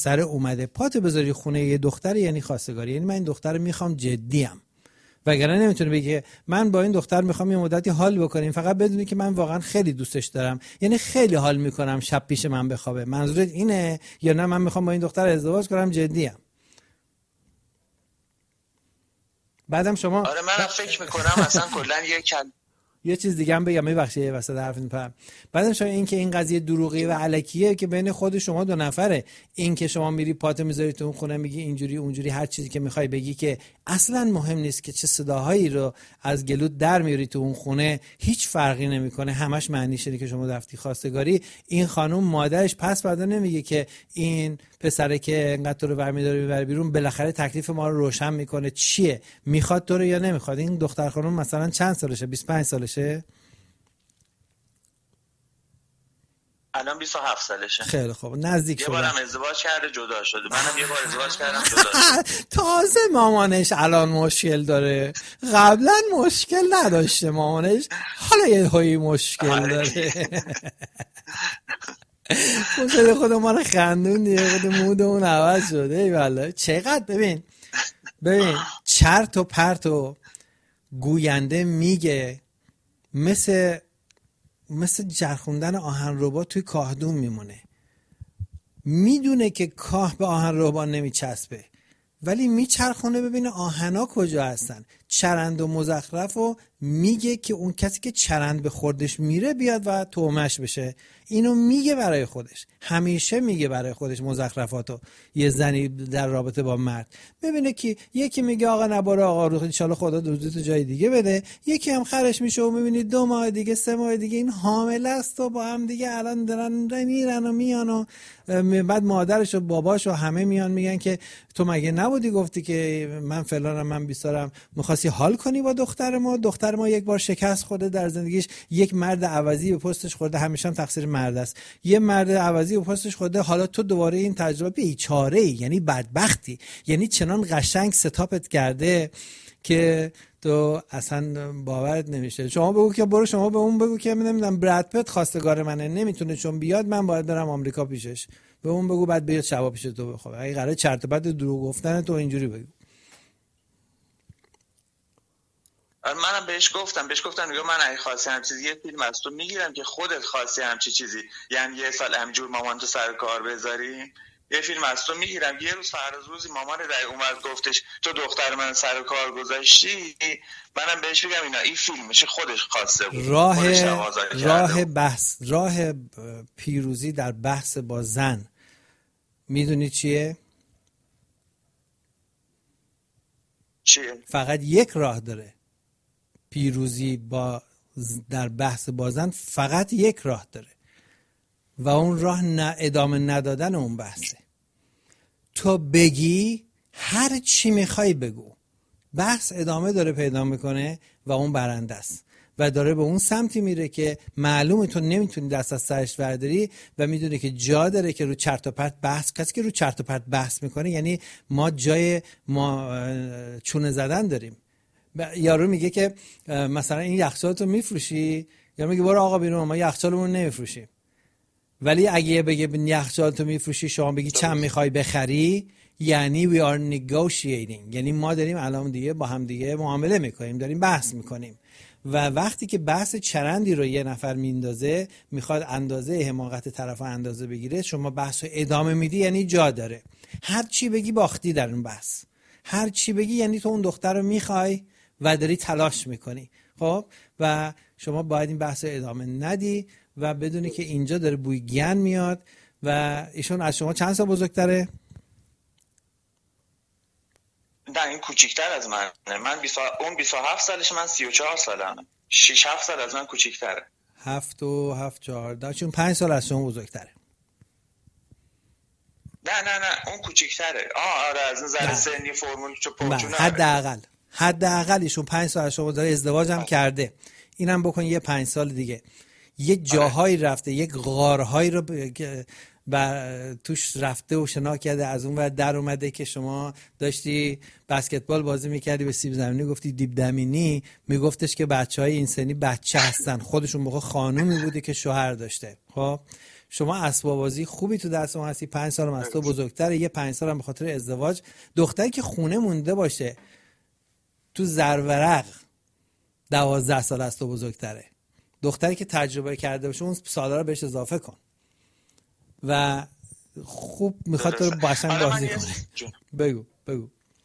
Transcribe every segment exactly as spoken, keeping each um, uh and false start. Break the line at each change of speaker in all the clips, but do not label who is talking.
سر اومده پاتو بذاری خونه یه دختر یعنی خواستگاری، یعنی من این دختر رو میخوام جدیم. وگرنه نمیتونه بگه من با این دختر میخوام یه مدتی حال بکنیم فقط بدونی که من واقعا خیلی دوستش دارم، یعنی خیلی حال میکنم شب پیش من بخوابه. منظورت اینه یا نه من میخوام با این دختر ازدواج کنم جدیم؟ بعدم شما
آره منم فکر میکنم اصلا کلا یه کل
یه چیز دیگه هم بگم، میبخشید یه وسط حرف میپرم. بعدم شما این که این قضیه دروغی و الکیه که بین خود شما دو نفره، این که شما میری پاتو میذاری تو اون خونه میگی اینجوری اونجوری هر چیزی که میخوای بگی که اصلا مهم نیست که چه صداهایی رو از گلوت در میاری تو اون خونه، هیچ فرقی نمیکنه، همش معنیش اینه که شما رفتی خواستگاری. این خانم مادرش پس بعدا نمیگه که این پسره که انقدر تو رو برمی‌داره میبره بیرون بالاخره تکلیف ما رو روشن میکنه چیه، میخواد تو رو یا نمیخواد. این دختر خانم مثلا چند سالشه؟ بیست و پنج سالشه؟
الان بیست و هفت سالشه.
خیلی خوب، نزدیک شده.
یه بارم ازدواج کرده جدا شده، منم یه بار ازدواج کردم جدا شده.
تازه مامانش الان مشکل داره، قبلا مشکل نداشته مامانش، حالا یه هایی مشکل داره. خود خود ما رو خندون دیگه، خود مودمون عوض شده. ای والله چقدر ببین ببین چرت و پرت و گوینده میگه، مثل مثل جرخوندن آهنربا توی کاهدون میمونه. میدونه که کاه به آهنربا نمیچسبه ولی میچرخونه ببینه آهنا کجا هستن. چرند و مزخرف و میگه که اون کسی که چرند به خوردش میره بیاد و تومش بشه. اینو میگه برای خودش، همیشه میگه برای خودش مزخرفاتو. یه زنی در رابطه با مرد ببینه که یکی میگه آقا نباره آقا رو ان شاءالله خدا دوزیتو جای دیگه بده، یکی هم خرش میشه و میبینی دو ماه دیگه سه ماه دیگه این حامله است و با هم دیگه الان دارن میرن و میان و بعد مادرش و باباش و همه میان میگن که تو مگه نبودی گفتی که من فلانم من بیسارم، می‌خواستی حال کنی با دختر ما، دختر ما یک بار شکست خورده در زندگیش، یک مرد عوضی به پستش خورده، همیشه هم تقصیر مرد است، یه مرد عوضی به پستش خورده، حالا تو دوباره این تجربه بیچاره‌ای، یعنی بدبختی، یعنی چنان قشنگ ستاپت کرده که تو اصلا باورت نمیشه. شما بگو که برو شما به اون بگو که نمیدونم براد پت خواستگار منه نمیتونه چون بیاد من باید برم آمریکا پیشش، به اون بگو بعد بیاد شبا پیش تو بخوابه. اگه قراره چرت و پرت دروغ گفتن تو اینجوری بگو.
منم بهش گفتم بهش گفتم میگم من اگه خواستی هم چیزی یه فیلم از تو میگیرم که خودت خواستی هم چی چیزی، یعنی یه سال همجور مامان تو سر کار بذاری یه فیلم از تو میگیرم. یه روز فرض روزی مامان در اومد گفتش تو دختر من سر کار گذاشتی، منم بهش بگم اینا این فیلمش خودش خواسته بود.
راه راه بحث، راه پیروزی در بحث با زن میدونی چیه؟
چیه؟
فقط یک راه داره پیروزی با در بحث با زن، فقط یک راه داره و اون راه نه ادامه ندادن اون بحثه. تو بگی هر چی میخوای بگو، بحث ادامه داره پیدا میکنه و اون برنده است و داره به اون سمتی میره که معلومه تو نمیتونی دست از سرش برداری و میدونه که جا داره که رو چرت و پرت بحث. کسی که رو چرت و پرت بحث میکنه یعنی ما جای ما چونه زدن داریم. یارو میگه که مثلا این یخچالتو میفروشی، یا میگه برو آقا بیرون ما یخچالمون نمیفروشیم. ولی اگه بگه یخچالتو میفروشی شما بگی چند میخوای بخری، یعنی we are negotiating، یعنی ما داریم الان دیگه با هم دیگه معامله میکنیم، داریم بحث میکنیم. و وقتی که بحث چرندی رو یه نفر میندازه میخواد اندازه حماقت طرف اندازه بگیره، شما بحث رو ادامه میدی یعنی جا داره. هر چی بگی باختی در اون بحث، هر چی بگی یعنی تو اون دختر رو میخوای و داری تلاش میکنی. خب و شما باید این بحث رو ادامه ندی و بدونی که اینجا داره بوی گن میاد. و ایشون از شما چند سال بزرگتره؟
نه این کوچیکتر از منه. من بیست اون بیست و هفت سالشه، من سی و چهار سالمه. شش هفت سال از من کوچیکتره.
هفت و هفت چهارده، چون پنج سال از شما بزرگتره.
نه نه نه اون کوچیکتره. آه آره از نظر سنی فرمول چو پوچونه.
حداقل حداقل ایشون پنج سال از شما داره، ازدواج هم کرده. اینم بکن یه پنج سال دیگه یک جاهایی رفته، یک غارهایی رو و توش رفته و شنا کرده، از اون ور در اومده که شما داشتی بسکتبال بازی میکردی به سیب زمینی گفتی دیب دمینی، میگفتش که بچهای این سنی بچه هستن، خودشون موقع خانومی بوده که شوهر داشته. خب شما اسباب بازی خوبی تو دست ما هستی، پنج سالم از تو بزرگتره، یه پنج سالم به خاطر ازدواج. دختری که خونه مونده باشه تو زرورق دوازده سال از تو بزرگتره. دختری که تجربه کرده باشه اون سالا رو بهش اضافه کن و خوب میخواد تو رو باشن بازی کنه. بگو بگو.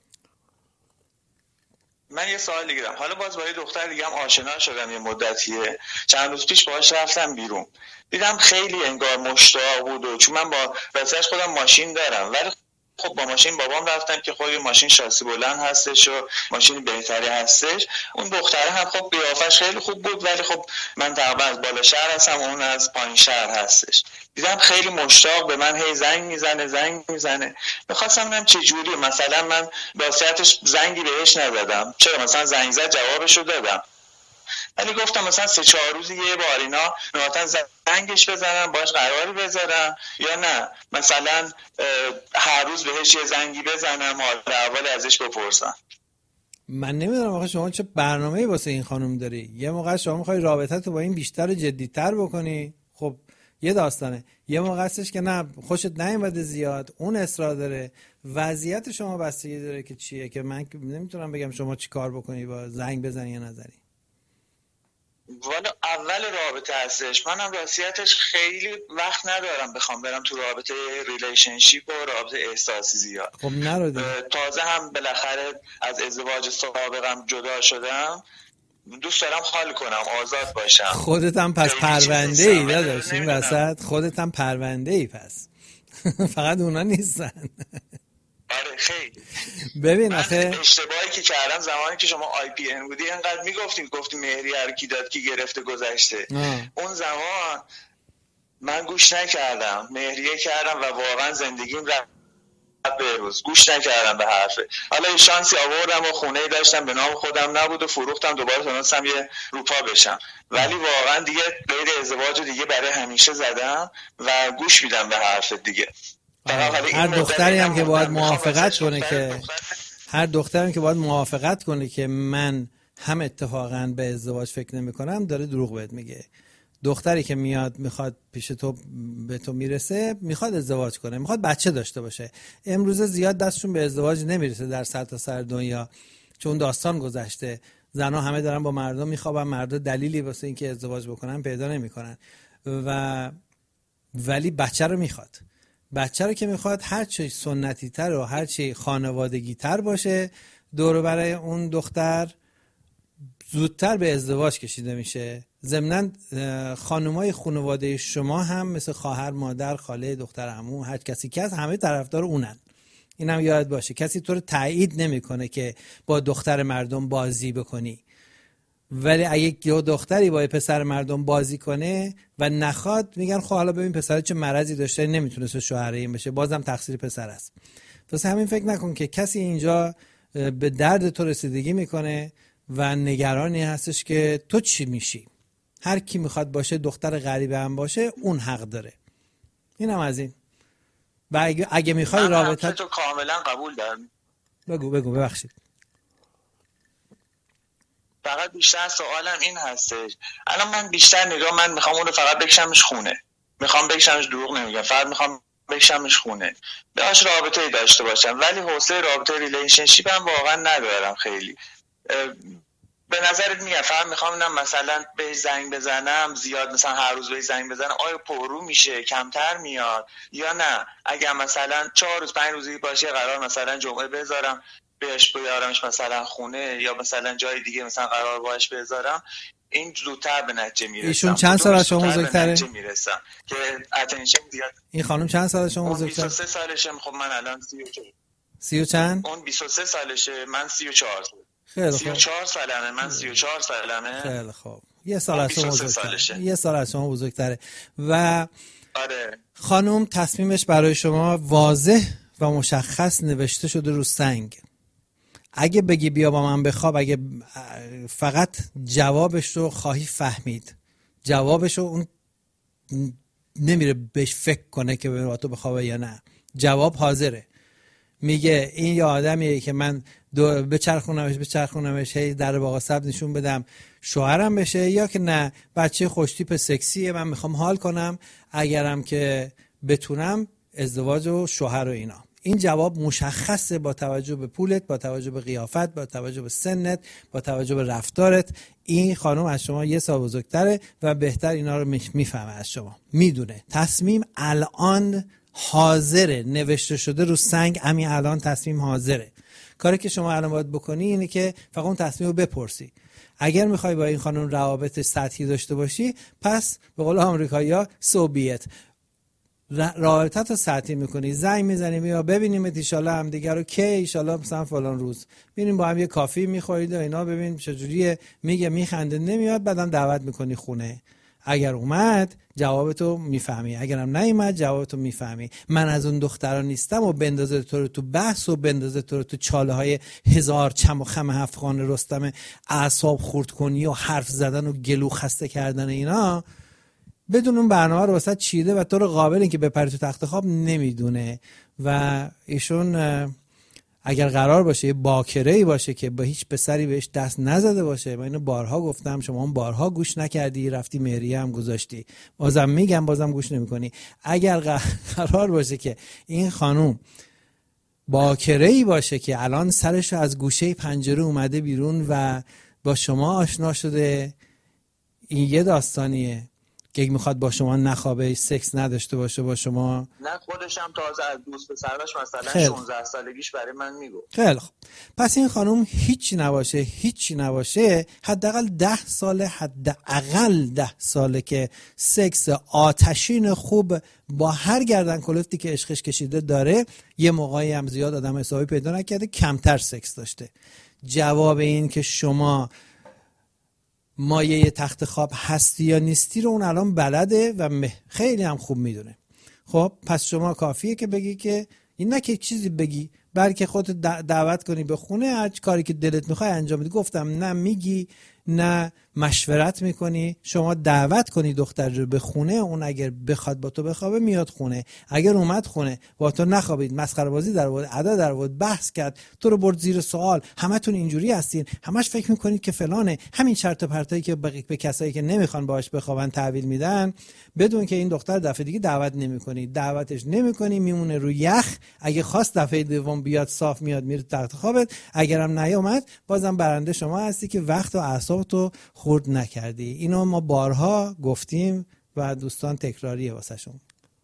من یه سوال دیگه دارم. حالا باز با یه دختر دیگه هم آشنا شدم یه مدتیه، چند روز پیش باهاش رفتم بیرون، دیدم خیلی انگار مشتاق بود و چون من با واسش خودم ماشین دارم، ولی خب با ماشین بابام رفتم که خود ماشین شاسی بلند هستش و ماشین بهتری هستش. اون دختره هم خب قیافش خیلی خوب بود، ولی خب من تقریبا از بالا شهر هستم، اون از پایین شهر هستش. دیدم خیلی مشتاق به من هی زنگ میزنه زنگ میزنه میخواستم ببینم چه جوریه. مثلا من واسطش زنگی بهش نزدم، چرا مثلا زنگ زد جوابشو دادم، ولی گفتم مثلا سه چهار روزی یه بار اینا نهایتا زنگش بزنم باش قراری بذارم، یا نه مثلا هر روز بهش یه زنگی بزنم حال احوال ازش بپرسم.
من نمیدونم آخه شما چه برنامه‌ای واسه این خانم داری. یه موقع شما می‌خوای رابطه‌تو با این بیشتر و جدی‌تر بکنی، خب یه داستانه. یه موقع هستش که نه خوشت نیومده زیاد، اون اصرار داره. وضعیت شما بستگی داره که چیه، که من نمیتونم بگم شما چی کار بکنی، با زنگ بزنی یا نزنی.
والا اول رابطه هستش، منم راستیتش خیلی وقت ندارم بخوام برم تو رابطه ریلیشنشیپ و رابطه احساسی زیاد.
خب نرو دیگه.
تازه هم بالاخره از ازدواج سابقم جدا شدم، دوست دارم حال کنم، آزاد باشم.
خودت هم پس پرونده ای داداش این وسط، خودت هم پرونده ای پس فقط اونا نیستن.
آره خیلی.
ببین آخه
اشتباهی که کردم زمانی که شما آی پی ان بودی اینقدر میگفتین، گفتی مهری هر کی داد کی گرفته گذشته. آه. اون زمان من گوش نکردم، مهریه کردم و واقعا زندگیم رفت به روز، گوش نکردم به حرفه. حالا یه شانسی آوردم و خونه‌ای داشتم به نام خودم نبود و فروختم، دوباره تونستم یه روپا بشم، ولی واقعا دیگه غیر ازدواج دیگه برای همیشه زدم و گوش میدم به حرف دیگه.
هر دختری هم که باید موافقت کنه که هر دختری هم که باید موافقت کنه که من هم اتفاقا به ازدواج فکر نمی کنم داره دروغ بهت میگه. دختری که میاد میخواد پیش تو به تو میرسه میخواد ازدواج کنه، میخواد بچه داشته باشه. امروز زیاد دستشون به ازدواج نمیرسه در سر سر دنیا، چون داستان گذشته. زنها همه دارن با مردم میخوابن، مردا دلیلی واسه اینکه ازدواج بکنن پیدا نمیکنن و ولی بچه رو میخواد. بچه رو که میخواد هر چی سنتی تر و هر چی خانوادگی تر باشه دور برای اون دختر زودتر به ازدواج کشیده میشه. ضمناً خانمای خانواده شما هم مثل خواهر، مادر، خاله، دختر عمو، هر کسی که هست همه طرفدار اونن. اینم یاد باشه، کسی تو رو تایید نمیکنه که با دختر مردم بازی بکنی، ولی اگه یه دختری با یه پسر مردم بازی کنه و نخواد میگن خب حالا ببین پسر چه مرضی داشته نمیتونست شوهر این بشه، بازم تقصیر پسر است. واسه همین فکر نکن که کسی اینجا به درد تو رسیدگی میکنه و نگرانی هستش که تو چی میشی. هر کی میخواد باشه دختر غریبه هم باشه اون حق داره. اینم از این. و اگه, اگه میخوای رابطه
تو کاملا قبول دارم.
بگو بگو ببخشید.
فقط بیشتر سوالم این هستش، الان من بیشتر نگاه من میخوام اون رو فقط بکشمش خونه، میخوام بکشمش، دروغ نمیگم، فقط میخوام بکشمش خونه، باهاش رابطه داشته باشم، ولی حوصله رابطه ریلیشنشیپ هم واقعا ندارم خیلی. به نظرت میگم فقط میخوام اینم مثلا بهش زنگ بزنم زیاد، مثلا هر روز بهش زنگ بزنم آیا پررو میشه، کمتر میاد، یا نه اگه مثلا چهار روز پنج روزی باشه قرار مثلا جمعه بذارم بهش بیارمش مثلا خونه، یا مثلا جای دیگه مثلا قرار باش بذارم، این زودتر به نتیجه میرسم.
ایشون چند سال از شما بزرگتره؟
میرسم که اتنشن زیاد.
این خانم چند سال از شما بزرگتره؟
بیست و سه سالشه. خب من الان سی و چهار.
سی و چند؟
اون بیست و سه سالشه، من سی و چهار.
خیلی خوب.
سی و چهار سالمه، من سی و چهار سالمه.
خیلی خوب. یه سال از شما بزرگتره. یه سال از شما بزرگتره. و
آره.
خانم تصمیمش برای شما واضح و مشخص نوشته شده رو سنگ. اگه بگی بیا با من بخواب، اگه فقط جوابش رو خواهی فهمید، جوابش رو اون نمیره بهش فکر کنه که با تو بخوابه یا نه، جواب حاضره. میگه این یه آدمیه که من دو بچرخونمش بچرخونمش هی در باغ سبز نشون بدم شوهرم بشه، یا که نه بچه خوشتیپ سکسیه من میخوام حال کنم، اگرم که بتونم ازدواج و شوهر و اینا. این جواب مشخصه با توجه به پولت، با توجه به قیافت، با توجه به سنت، با توجه به رفتارت. این خانم از شما یه سال بزرگتره و بهتر اینا رو میفهمه از شما، میدونه تصمیم الان حاضره، نوشته شده رو سنگ، همین الان تصمیم حاضره. کاری که شما الان باید بکنی اینه که فقط اون تصمیم رو بپرسی. اگر میخوای با این خانم روابط سطحی داشته باشی، پس به قول آمریکایی‌ها سوبیت رابطت رو سطحی میکنی، زنگ میزنیم یا ببینیم ایشالله هم دیگر رو که ایشالله مثلا فلان روز ببینیم با هم یه کافی میخورید و اینا، ببین چجوریه، میگه میخنده نمیاد، بعدم دعوت میکنی خونه. اگر اومد جوابتو میفهمی، اگرم نیومد جوابتو میفهمی. من از اون دخترا نیستم و بندازه تو رو تو بحث و بندازه تو رو تو چاله های هزار چم و خم افغان رستم اعصاب خورد کنی و حرف زدن و گلو خسته کردن اینا. بدون اون برنامه رو واسه چیده و تو رو قابل این که بپری تو تخت خواب نمیدونه. و ایشون اگر قرار باشه یه باکره‌ای باشه که با هیچ پسری بهش دست نزده باشه، من اینو بارها گفتم، شما هم بارها گوش نکردی، رفتی مهریه هم گذاشتی، بازم میگم بازم گوش نمی‌کنی. اگر قرار باشه که این خانوم باکره‌ای باشه که الان سرش از گوشه پنجره اومده بیرون و با شما آشنا شده، این یه داستانیه که میخواد با شما نخوابه، سکس نداشته باشه با شما.
نه خودش هم تازه از دوست پسرش مثلا شانزده سالگیش برای من میگه.
خیلی خوب، پس این خانم هیچی نباشه هیچی نباشه حداقل ده ساله حداقل ده ساله که سکس آتشین خوب با هر گردن کلفتی که عشقش کشیده داره. یه موقعی هم زیاد آدم حسابی پیدا نکرده، کمتر سکس داشته. جواب این که شما مایه تخت خواب هستی یا نیستی رو اون الان بلده و خیلی هم خوب میدونه. خب پس شما کافیه که بگی که این، نه که چیزی بگی بلکه خودت دعوت کنی به خونه، هر کاری که دلت میخوای انجام بدی. گفتم نه میگی نه مشورت میکنی، شما دعوت کنی دختر رو به خونه، اون اگر بخواد با تو بخوابه میاد خونه، اگر اومد خونه با تو نخوابید، مسخره بازی در آورد، ادا در آورد، بحث کرد، تو رو برد زیر سوال، همتون اینجوری هستین، همش فکر میکنید که فلانه، همین چرت و پرتایی که به, به کسایی که نمیخوان باهاش بخوابن تحویل میدن، بدون که این دختر دفعه دیگه دعوت نمیکنی، دعوتش نمیکنی، میمونه رو یخ. اگه خواست دفعه دوم بیاد صاف میاد میره تخت خوابت، اگرم نیومد بازم برنده شما هستی که وقت و اعصابتو خورد نکردی. اینو ما بارها گفتیم و دوستان تکراریه واسه شون.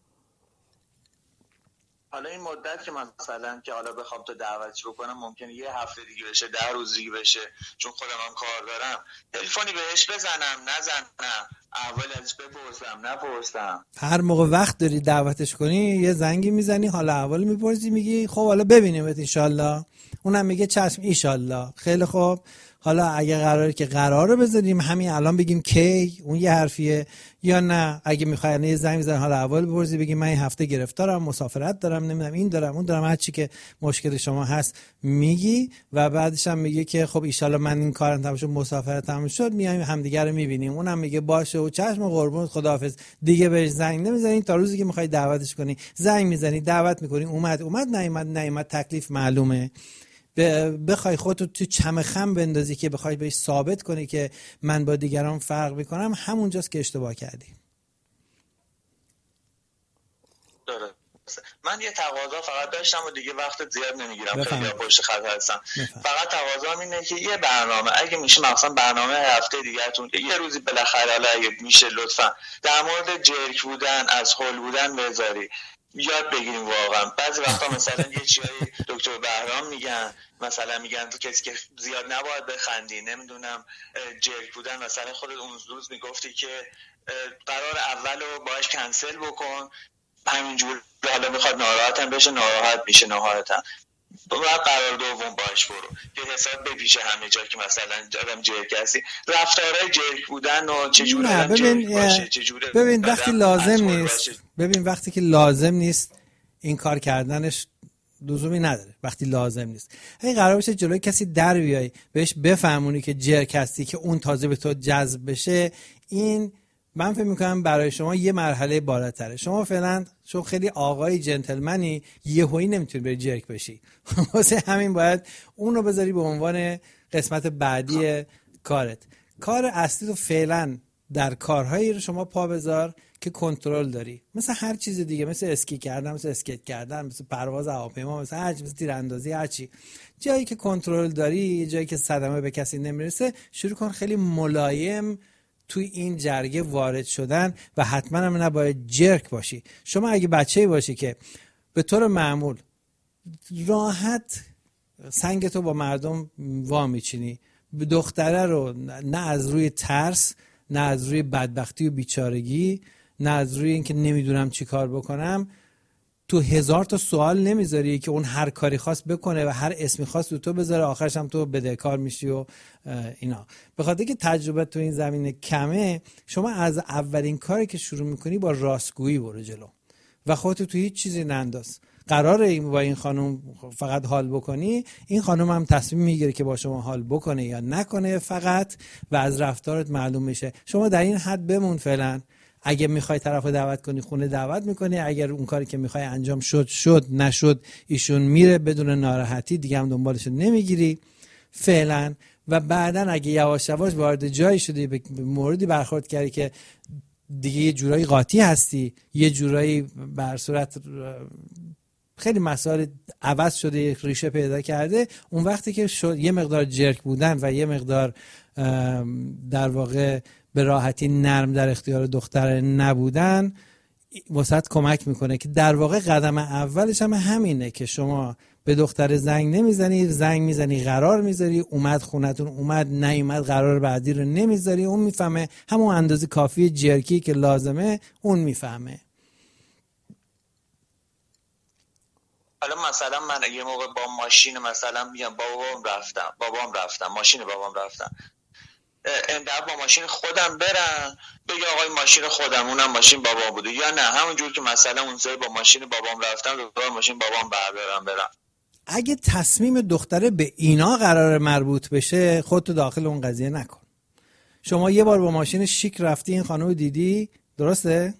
حالا این مدت که من مثلا که حالا بخوام تو دعوتش بکنم ممکنه یه هفته دیگه بشه، ده روز دیگه بشه، چون خودم هم کار دارم. تلفنی بهش بزنم نزنم، اول ازش بپرسم نپرسم،
هر موقع وقت داری دعوتش کنی یه زنگی میزنی، حالا اول میپرسی، میگی خب حالا ببینیمت انشالله، اونم میگه چشم ایشالله. خیلی خوب، حالا اگه قراره که قراره بذاریم همین الان بگیم کی، اون یه حرفیه، یا نه اگه میخوای یه زنگ بزنی حالا اول بپرسی، بگی من این هفته گرفتارم، مسافرت دارم، نمیدونم این دارم اون دارم، هر چی که مشکل شما هست میگی و بعدش هم میگه که خب ایشالله من این کارم تموم شد، مسافرت تموم شد، میایم همدیگه رو میبینیم. اونم میگه باشه و چشم و قربون خداحافظ. دیگه بهش زنگ نمیزنی تا روزی که میخوای دعوتش کنی، زنگ میزنی دعوت میکنی، اومد اومد، نیومد نیومد، تکلیف معلومه. بخوای خودتو تو چم خم بندازی که بخوای بهش ثابت کنی که من با دیگران فرق میکنم، همونجاست که اشتباه کردی.
درسته. من یه تقاضا فقط داشتم و دیگه وقت زیاد نمیگیرم، خیلی پشت خط هستم. فقط تقاضام اینه که یه برنامه اگه میشه، مثلا برنامه هفته دیگه‌تون یه روزی بالاخره اگه میشه لطفا در مورد جرک بودن، از هول بودن بذاری یاد بگیریم. واقعا بعضی وقتا مثلا یه چیزای دکتر بهرام میگن، مثلا میگن تو کسی که زیاد نباید بخندی، نمیدونم جرک بودن، مثلا خودت اون روز میگفتی که قرار اولو باهاش کنسل بکن، همینجور حالا میخواد ناراحتم بشه ناراحت میشه ناراحتم، و قرار دوم باش برو که حساب بپیشه همه جا که مثلا آدم جرک هستی. رفتارهای جرک بودن و چجوری آدم جرک باشه، چجوری
ببین وقتی لازم نیست، ببین وقتی که لازم نیست این کار کردنش لزومی نداره. وقتی لازم نیست، اگه قرار باشه جلوی کسی در بیای بهش بفهمونی که جرک هستی که اون تازه به تو جذب بشه، این من فکر میکنم برای شما یه مرحله بالاتره. شما فعلا چون خیلی آقای جنتلمنی یهویی نمیتونی بری جرک بشی. واسه همین باید اون رو بذاری به عنوان قسمت بعدی کارت. کار اصلی تو فعلا در کارهایی رو شما پا بذار که کنترل داری، مثل هر چیز دیگه، مثل اسکی کردن، مثل اسکیت کردن، مثل پرواز هواپیما، مثل هر چیز، مثل تیراندازی، هر چی. جایی که کنترل داری، جایی که صدمه به کسی نمیرسه، شروع کن خیلی ملایم توی این جرگه وارد شدن و حتما هم نباید جرک باشی. شما اگه بچه‌ای باشی که به طور معمول راحت سنگ تو با مردم وا میچینی، دختره رو نه از روی ترس، نه از روی بدبختی و بیچارگی، نه از روی اینکه نمیدونم چی کار بکنم، تو هزار تا سوال نمیذاری که اون هر کاری خواست بکنه و هر اسمی خواست تو تو بذاره، آخرش هم تو بدهکار میشی و اینا. به خاطر که تجربه تو این زمینه کمه، شما از اولین کاری که شروع میکنی با راستگویی برو جلو و خودت تو هیچ چیزی ننداز. قراره با این خانم فقط حال بکنی، این خانم هم تصمیم میگیره که با شما حال بکنه یا نکنه فقط، و از رفتارت معلوم میشه. شما در این حد بمون فعلا. اگه میخوای طرفو دعوت کنی خونه دعوت میکنی، اگر اون کاری که میخوای انجام شد شد، نشد ایشون میره بدون ناراحتی، دیگه هم دنبالش نمیگیری فعلا. و بعدن اگه یواش یواش وارد جایی شدی، به موردی برخورد کردی که دیگه یه جورایی قاطی هستی، یه جورایی بر صورت خیلی مسائل عوض شده، ریشه پیدا کرده، اون وقتی که شد یه مقدار جرک بودن و یه مقدار در واقع به راحتی نرم در اختیار دختر نبودن واسط کمک میکنه که در واقع قدم اولش هم همینه که شما به دختر زنگ نمیزنی، زنگ میزنی قرار میذاری، اومد خونتون، اومد نیومد قرار بعدی رو نمیذاری، اون میفهمه همون اندازه کافی جرکی که لازمه اون میفهمه.
حالا مثلا من یه موقع با ماشین مثلا میگم بابام رفتم بابام رفتم ماشین بابام رفتم انقدر با ماشین خودم برم بگه آقای ماشین خودم، اونم ماشین بابام بوده، یا نه همونجور که مثلا اون سری با ماشین بابام رفتم دوباره ماشین بابام بردارم برم.
اگه تصمیم دختره به اینا قرار مربوط بشه، خودتو داخل اون قضیه نکن. شما یه بار با ماشین شیک رفتی، این خانم دیدی، درسته؟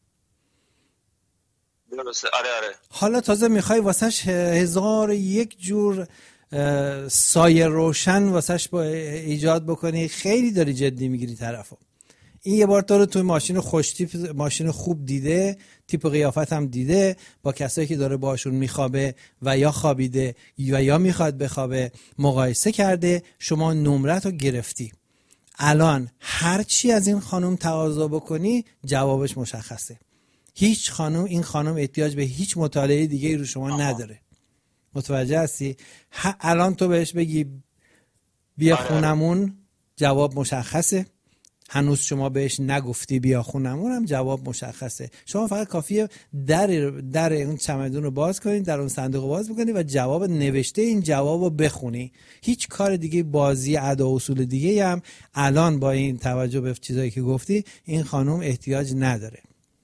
درسته، آره آره.
حالا تازه میخوای واسش هزار یک جور سایه روشن واسش با ایجاد بکنی، خیلی داری جدی میگیری طرفو. این یه بار تو رو توی ماشین خوش تیپ، ماشین خوب دیده، تیپ و قیافت هم دیده، با کسایی که داره باشون میخوابه و یا خوابیده و یا میخواد بخوابه مقایسه کرده، شما نمرت رو گرفتی. الان هر چی از این خانم تقاضا بکنی جوابش مشخصه. هیچ خانم، این خانم احتیاج به هیچ مطالعه دیگه رو شما نداره. متوجه هستی؟ الان تو بهش بگی بیا خونمون، جواب مشخصه. هنوز شما بهش نگفتی بیا خونمون، هم جواب مشخصه. شما فقط کافیه در در اون چمدون رو باز کنید، در اون صندوق رو باز بکنید و جواب نوشته این جواب رو بخونی. هیچ کار دیگه، بازی ادا و اصول دیگه هم الان با این توجه به چیزایی که گفتی این خانم احتیاج نداره.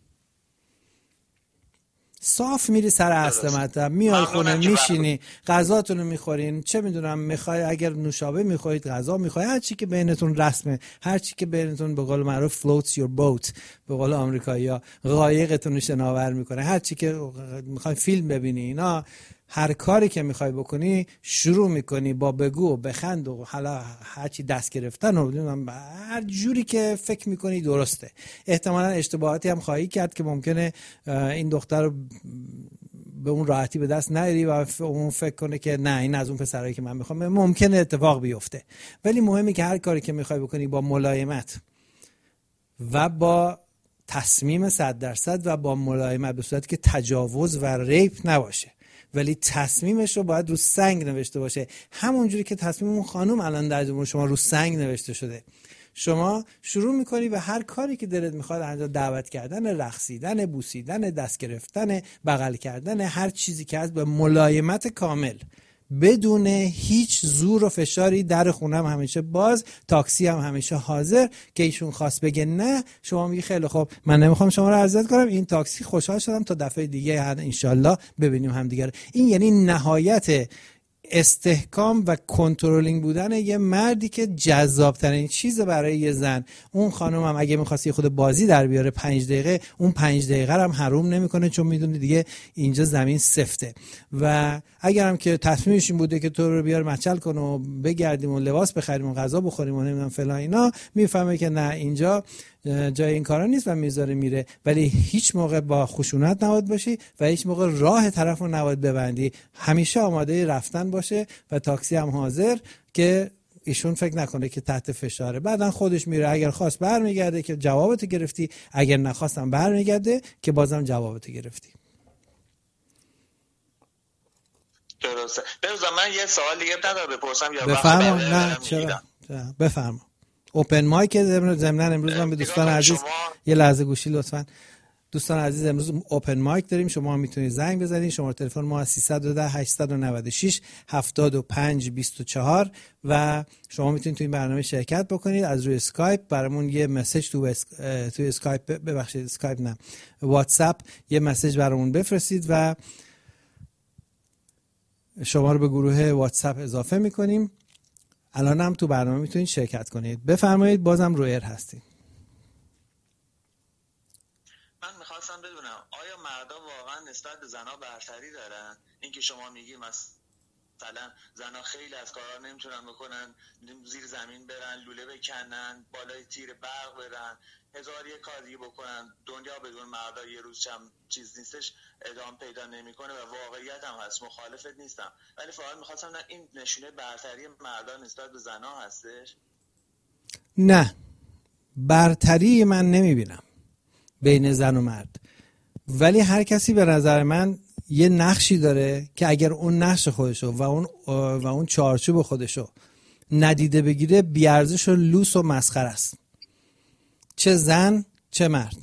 صاف میری سر اصل مطلب، میای خونه میشینی، غذاتون رو میخورین، چه میدونم میخوای اگر نوشابه میخورید غذا میخوای، هر چی که بینتون رسمه، هر چی که بینتون به قول معروف floats your boat به قول آمریکایی‌ها قایقتون رو شناور میکنه، هر چی که میخوای فیلم ببینی، اینا هر کاری که میخوای بکنی شروع میکنی با بگو و بخند و حالا هر چی دست گرفتن و هر جوری که فکر میکنی درسته. احتمالاً اشتباهاتی هم خواهی کرد که ممکنه این دختر به اون راحتی به دست نیاری و اون فکر کنه که نه این از اون پسرایی که من میخوام، ممکنه اتفاق بیفته. ولی مهمه که هر کاری که میخوای بکنی با ملایمت و با تصمیم صد درصد و با ملایمت، به صورتی که تجاوز و ریپ نباشه، ولی تصمیمش رو باید رو سنگ نوشته باشه، همون جوری که تصمیم اون خانم الان در جمهور شما رو سنگ نوشته شده. شما شروع میکنی به هر کاری که دلت میخواد انجام، دعوت کردن، رقصیدن، بوسیدن، دست گرفتن، بغل کردن، هر چیزی که هست به ملایمت کامل، بدون هیچ زور و فشاری. در خونم همیشه باز، تاکسی هم همیشه حاضر که ایشون خواست بگه نه، شما میگی خیلی خوب من نمیخوام شما رو اذیت کنم، این تاکسی، خوشحال شدم، تا دفعه دیگه انشالله ببینیم همدیگه. این یعنی نهایت استحکام و کنترلینگ بودن یه مردی که جذاب ترین چیز برای یه زن. اون خانم هم اگه می‌خواستی خود بازی در بیاره پنج دقیقه، اون پنج دقیقه هم حروم نمیکنه، چون میدونه دیگه اینجا زمین سفته. و اگرم که تصمیمش این بوده که تو رو بیار مچل کنه و بگردیم و لباس بخریم و غذا بخوریم و نمیدونم فلان اینا، میفهمه که نه اینجا جای این کارا نیست و میذاره میره. ولی هیچ موقع با خشونت نباید باشی و هیچ موقع راه طرف رو نباید ببندی. همیشه آماده رفتن باشه و تاکسی هم حاضر که ایشون فکر نکنه که تحت فشاره. بعدن خودش میره، اگر خواست برمیگرده که جوابتو گرفتی، اگر نخواستم برمیگرده که بازم جوابتو گرفتی.
درسته. بذار من یه سوال دیگه ندارم بپرسم یا
بفرما. نه چرا؟ بفرما. اوپن مایک ضمناً امروز من به دوستان عزیز شما... یه لحظه گوشی لطفاً. دوستان عزیز امروز اوپن مایک داریم، شما میتونید زنگ بزنید. شماره تلفن ما سیصد و ده هشتصد و نود و شش هفتاد و پنج بیست و چهار و شما میتونید تو این برنامه شرکت بکنید. از روی اسکایپ برامون یه مسیج تو اس... تو اسکایپ ببخشید اسکایپ نه واتساپ یه مسیج برامون بفرستید و شما رو به گروه واتساپ اضافه میکنیم. الان هم تو برنامه میتونید شرکت کنید. بفرمایید، بازم رو ایر هستید.
من میخواستم بدونم آیا مردا واقعا نسبت به زنها برتری دارن؟ اینکه شما میگی مثلا زنها خیلی از کارا نمیتونن بکنن، زیر زمین برن، لوله بکنن، بالای تیر برق برن، هزار یک کار دیگه بکنن، دنیا بدون مردا یه روز چم چیز نیستش، ادامه پیدا نمیکنه و واقعیت هم هست. مخالفت نیستم، ولی فقط میخواستم نه این نشونه برتری مردا نسبت به زنها هستش؟
نه، برتری من نمیبینم بین زن و مرد، ولی هر کسی به نظر من یه نقشی داره که اگر اون نقش خودشو و اون و اون چارچوب خودشو ندیده بگیره بیارزش و لوس و مسخره است، چه زن چه مرد.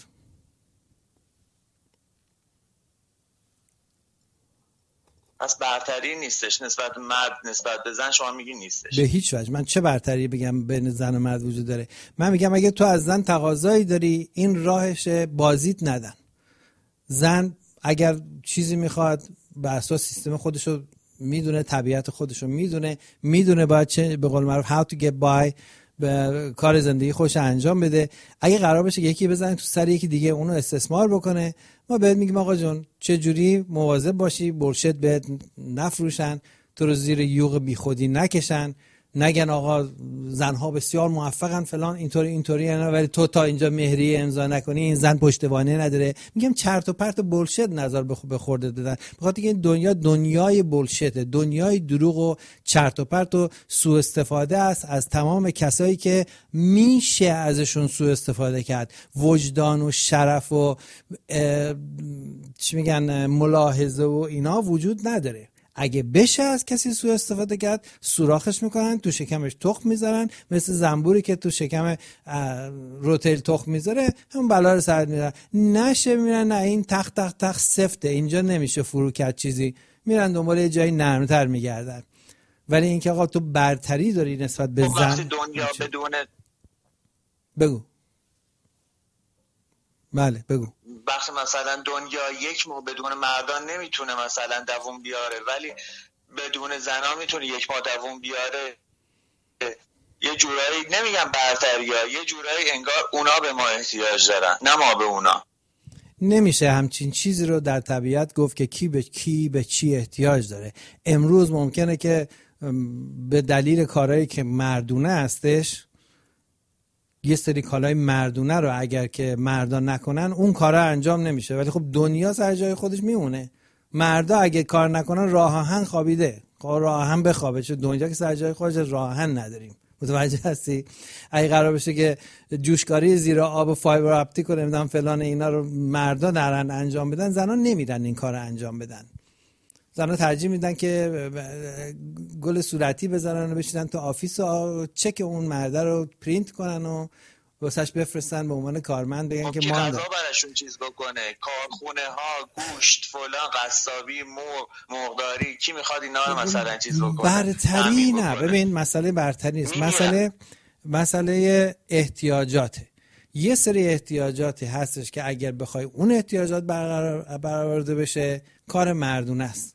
پس برتری نیستش نسبت به مرد نسبت به زن، شما میگی نیستش؟
به هیچ وجه. من چه برتری بگم بین زن و مرد وجود داره؟ من میگم اگه تو از زن تقاضایی داری این راهش، بازیت ندن. زن اگر چیزی میخواد به اساس سیستم خودشو میدونه، طبیعت خودشو میدونه، میدونه باید چه به قول معروف how to get by به کار زندگی خودش انجام بده. اگه قرار بشه یکی بزنه تو سر یکی دیگه اونو استثمار بکنه، ما بهت میگیم آقا جون چه جوری مواظب باشی برشت بهت نفروشن، تو رو زیر یوغ بیخودی نکشن، نگن آقا زنها بسیار موفقن فلان اینطوری اینطوری اینا، ولی تو تا اینجا مهریه امضا نکنی این زن پشتوانه نداره. میگم چرت و پرت و بولشت نظر به خوردت بدن، بخاطر اینکه این دنیا دنیای بولشته، دنیای دروغ و چرت و پرت و سوء استفاده است از تمام کسایی که میشه ازشون سوء استفاده کرد. وجدان و شرف و چی میگن ملاحظه و اینا وجود نداره. اگه بشه از کسی سوء استفاده کرد سوراخش میکنن، تو شکمش تخم میذارن، مثل زنبوری که تو شکم روتیل تخم میذاره همون بلا رو سر میرن. نشه میرن نه این تخت تخت تخت سفته اینجا نمیشه فرو کرد چیزی، میرن دنبال یه جایی نرمتر میگردن. ولی اینکه آقا تو برتری داری نسبت به زن،
دنیا بدون
بگو بله بگو
بخش مثلا دنیا یک ماه بدون مردان نمیتونه مثلا دووم بیاره، ولی بدون زنا میتونه یک ماه دووم بیاره. یه جورایی نمیگم برتری ها، یه جورایی انگار اونا به ما احتیاج دارن نه ما به اونا.
نمیشه همچین چیزی رو در طبیعت گفت که کی به کی به چی احتیاج داره. امروز ممکنه که به دلیل کارهایی که مردونه هستش یه سری کالای مردونه رو اگر که مردا نکنن اون کارا انجام نمیشه، ولی خب دنیا سر جای خودش میمونه. مردا اگه کار نکنن راه آهن خوابیده، راه آهن بخوابه، چه دنیا که سر جای خودش راه آهن نداریم. متوجه هستی؟ اگه قرار بشه که جوشکاری زیر آب و فایبر اپتیک و نمیدونم فلان اینا رو مردا درن انجام بدن، زنا نمیرن این کارو انجام بدن. زنا ترجیح میدن که گل صورتی بزنن و بشینن تو آفیس و چک اون مرده رو پرینت کنن و واسش بفرستن به عنوان کارمند، بگن که ما
غذا براشون چیز بکنه، کارخونه ها، گوشت، فلان، قصابی، مرغ، مرغداری، کی میخواد اینا رو مثلا چیز بکنه؟
برتری نه، ببین مسئله برتری نیست، مسئله مسئله احتیاجاته. یه سری احتیاجاتی هستش که اگر بخوای اون احتیاجات برآورده بشه کار مردونه است.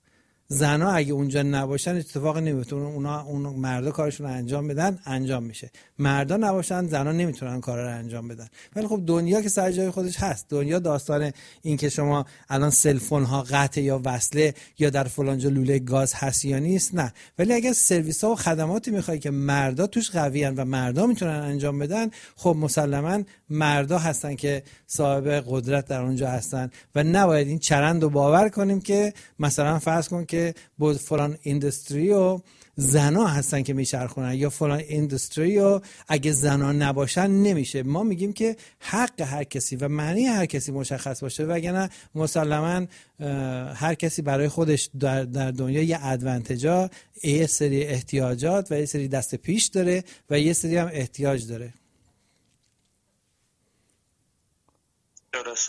زنا اگه اونجا نباشن اتفاقی نمیفته، اونا اون مردا کارشون رو انجام بدن انجام میشه، مردا نباشن زنا نمیتونن کارا رو انجام بدن. ولی خب دنیا که سر جای خودش هست، دنیا داستان این که شما الان سلفون ها قطع یا وصله یا در فلان جا لوله گاز هست یا نیست، نه. ولی اگه سرویس ها و خدماتی میخوای که مردا توش قوی ان و مردا میتونن انجام بدن، خب مسلما مردا هستن که صاحب قدرت در اونجا هستن و نباید این چرند رو باور کنیم که مثلا فرض کن که بود فلان ایندستری و زنا هستن که میچرخونن یا فلان ایندستری و اگه زنا نباشن نمیشه. ما میگیم که حق هر کسی و معنی هر کسی مشخص باشه، وگرنه مسلما هر کسی برای خودش در, در دنیا یه ادوانتجا، یه سری احتیاجات و یه سری دست پیش داره و یه سری هم احتیاج داره.
درسته.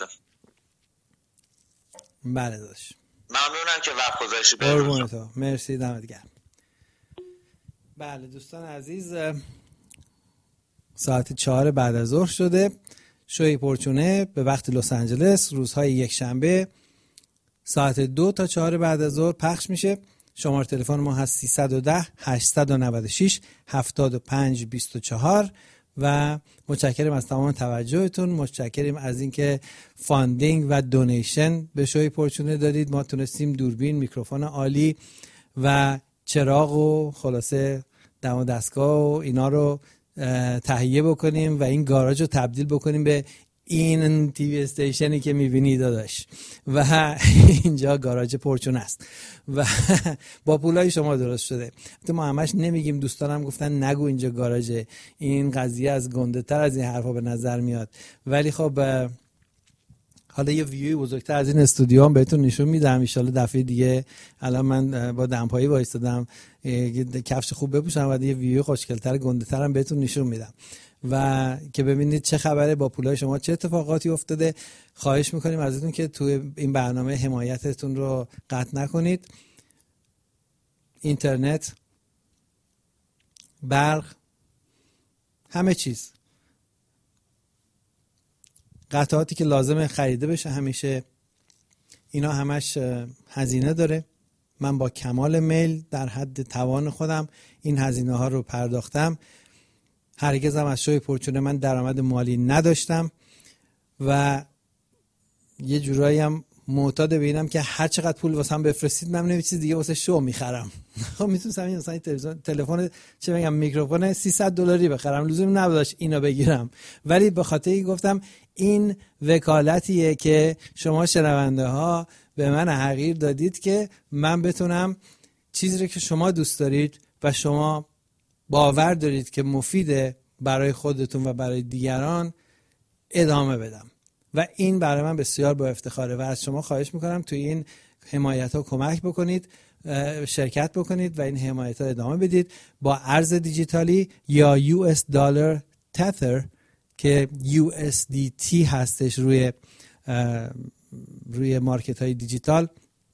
بله داشت.
ممنونم که وقت گذاشتی.
قربون تو. مرسی، دمت گرم. بله دوستان عزیز، ساعت چهار بعد از ظهر شده. شوی پرچونه به وقت لس آنجلس روزهای یک شنبه ساعت دو تا چهار بعد از ظهر پخش میشه. شماره تلفن ما هست سیصد و ده هشتصد و نود و شش هفتاد و پنج بیست و چهار و متشکرم از تمام توجهتون. متشکرم از اینکه فاندینگ و دونیشن به شوی پرچونه دادید. ما تونستیم دوربین، میکروفون عالی و چراغ و خلاصه دم و دستگاه و اینا رو تهیه بکنیم و این گاراژ رو تبدیل بکنیم به این تی وی استیشنی که میبینید داداش و اینجا گاراژ پرچونه است و با پولای شما درست شده. ما همش نمیگیم، دوستانم گفتن نگو اینجا گاراژه، این قضیه از گنده تر از این حرفا به نظر میاد. ولی خب حالا یه ویوی بزرگتر از این استودیو هم بهتون نشون میدم ان شاءالله دفعه دیگه. الان من با دمپایی وایستادم، کفش خوب بپوشم و یه ویوی خوشگل‌تر گنده‌تر هم بهتون نشون میدم و که ببینید چه خبره، با پولای شما چه اتفاقاتی افتاده. خواهش میکنیم ازتون که توی این برنامه حمایتتون رو قطع نکنید. اینترنت، برق، همه چیز، قطعاتی که لازمه خریده بشه همیشه، اینا همش هزینه داره. من با کمال میل در حد توان خودم این هزینه ها رو پرداختم. هرگز هم از شوی پرچونه من درآمد مالی نداشتم و یه جورایی هم معتاد ببینم که هر چقدر پول واسم بفرستید من نمی چیز دیگه واسه شو میخرم. خب میتونم همین مثلا تلویزیون، تلفن، چه بگم، میکروفون سیصد دلاری بخرم، لزوم نبودش اینو بگیرم. ولی به خاطر این گفتم این وکالتیه که شما شنونده ها به من حقیر دادید که من بتونم چیزی رو که شما دوست دارید و شما باور دارید که مفیده برای خودتون و برای دیگران ادامه بدم و این برای من بسیار با افتخاره و از شما خواهش میکنم توی این حمایت ها کمک بکنید، شرکت بکنید و این حمایت ها ادامه بدید با ارز دیجیتالی یا یو اس دلار تتر که یو اس دی تی هستش روی روی مارکت های دیجیتال.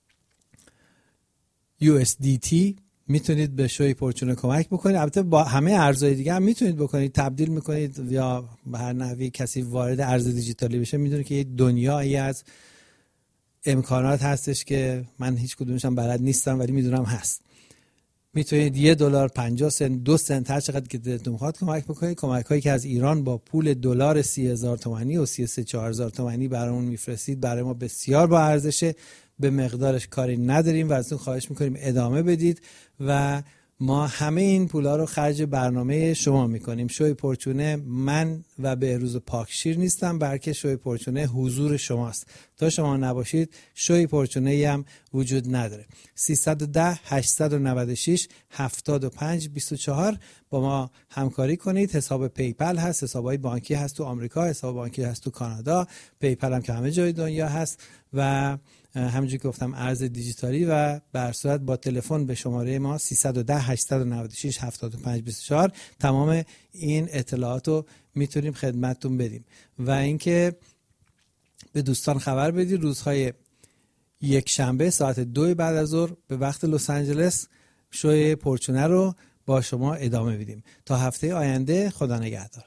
یو اس دی تی میتونید به شوی پرچونه کمک بکنید. البته با همه ارزهای دیگه هم میتونید بکنید، تبدیل میکنید یا به هر نحوی کسی وارد ارز دیجیتالی بشه میدونه که یه دنیایی از امکانات هستش که من هیچ کدومش هم بلد نیستم ولی میدونم هست. میتونید یه دلار، پنجاه سنت، دو سنت، هر چقدر که دلتون بخواد کمک بکنید. کمک هایی که از ایران با پول دلار سی هزار تومانی و سی و سه چهار هزار تومانی برامون میفرستید برای ما بسیار با ارزشه. به مقدارش کاری نداریم و ازتون خواهش میکنیم ادامه بدید و ما همه این پولا رو خرج برنامه شما میکنیم. شوی پرچونه من و بهروز پاکشیر نیستم، بلکه شوی پرچونه حضور شماست. تا شما نباشید شوی پرچونه هم وجود نداره. سیصد و ده هشتصد و نود و شش هفتاد و پنج بیست و چهار با ما همکاری کنید. حساب پیپل هست، حسابای بانکی هست تو آمریکا، حساب بانکی هست تو کانادا، پیپل هم که همه جای دنیا هست و همونجوری که گفتم ارز دیجیتالی و بر صورت با تلفن به شماره ما سیصد و ده هشتصد و نود و شش هفتاد و پنج بیست و چهار تمام این اطلاعات رو میتونیم خدمتتون بدیم و اینکه به دوستان خبر بدید روزهای یک شنبه ساعت دو بعد از ظهر به وقت لس آنجلس شوی پرچونه رو با شما ادامه بدیم. تا هفته آینده، خدا نگهدار.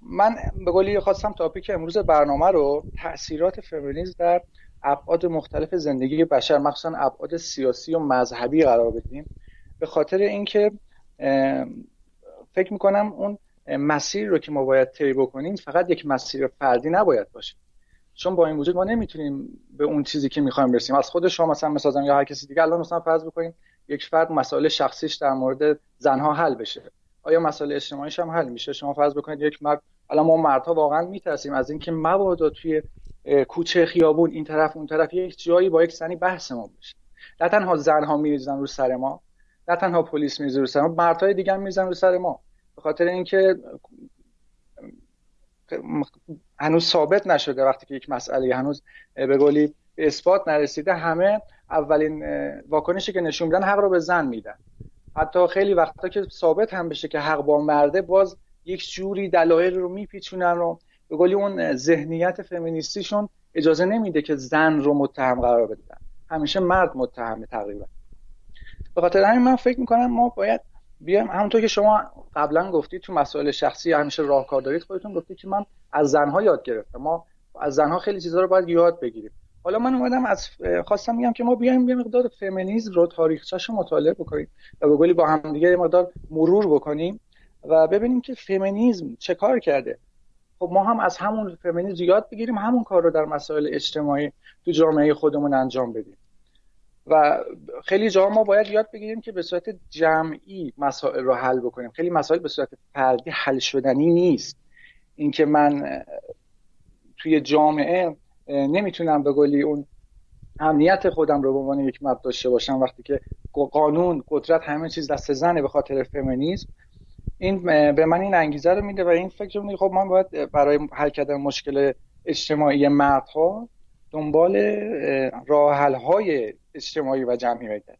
من به قولی خواستم تاپیک امروز برنامه رو تأثیرات فمینیسم در ابعاد مختلف زندگی بشر، مخصوصا ابعاد سیاسی و مذهبی قرار بدیم، به خاطر اینکه فکر میکنم اون مسیر رو که ما باید طی بکنیم فقط یک مسیر فردی نباید باشه، چون با این وجود ما نمیتونیم به اون چیزی که میخوایم برسیم از خود شما مثلا مثلا یا هر کسی دیگه. الان مثلا فرض بکنیم یک فرد مسائل شخصیش در مورد زنها حل بشه، آیا مسائل اجتماعیش هم حل میشه؟ شما فرض بکنید یک مرد، الان ما مردها واقعا میترسیم از اینکه مبادا توی کوچه خیابون این طرف اون طرف یک جایی با یک زنی بحث ما بشه. نه تنها زنها میریزن رو سر ما، نه تنها پلیس میریزه رو سر ما، مردهای دیگه هم میریزن رو سر ما، به خاطر اینکه هنوز ثابت نشده. وقتی که یک مسئله هنوز به قولی به اثبات نرسیده، همه اولین واکنشی که نشون میدن حق رو به زن میدن. حتی خیلی وقتا که ثابت هم بشه که حق با مرده، باز یک جوری دلایل رو میپیچونن و به قولی اون ذهنیت فمینیستیشون اجازه نمیده که زن رو متهم قرار بدن، همیشه مرد متهمه تقریبا. به خاطر همین من فکر میکنم ما باید بیایم، همونطور که شما قبلا گفتید تو مسائل شخصی همیشه راهکار دارید، خودتون گفتید که من از زنها یاد گرفتم، ما از زنها خیلی چیزا رو باید یاد بگیریم. حالا من اومدم از خواستم میگم که ما بیایم یه مقدار فمینیسم رو تاریخچه‌شو مطالعه بکنیم و به قولی با هم دیگه یه مقدار مرور بکنیم و ببینیم که فمینیسم چه کار کرده. خب ما هم از همون فمینیسم یاد بگیریم، همون کار رو در مسائل اجتماعی تو جامعه خودمون انجام بدیم. و خیلی جا ما باید یاد بگیریم که به صورت جمعی مسائل رو حل بکنیم. خیلی مسائل به صورت فردی حل شدنی نیست. اینکه من توی جامعه نمیتونم به قولی اون امنیت خودم رو به عنوان یک مرد داشته باشم وقتی که قانون، قدرت، همه چیز دست زنه به خاطر فمینیسم، این به من این انگیزه رو میده و این فکر رو میده خب من باید برای حل کردن مشکل اجتماعی مردها دنبال راه حل های اجتماعی و جمعی بگردم.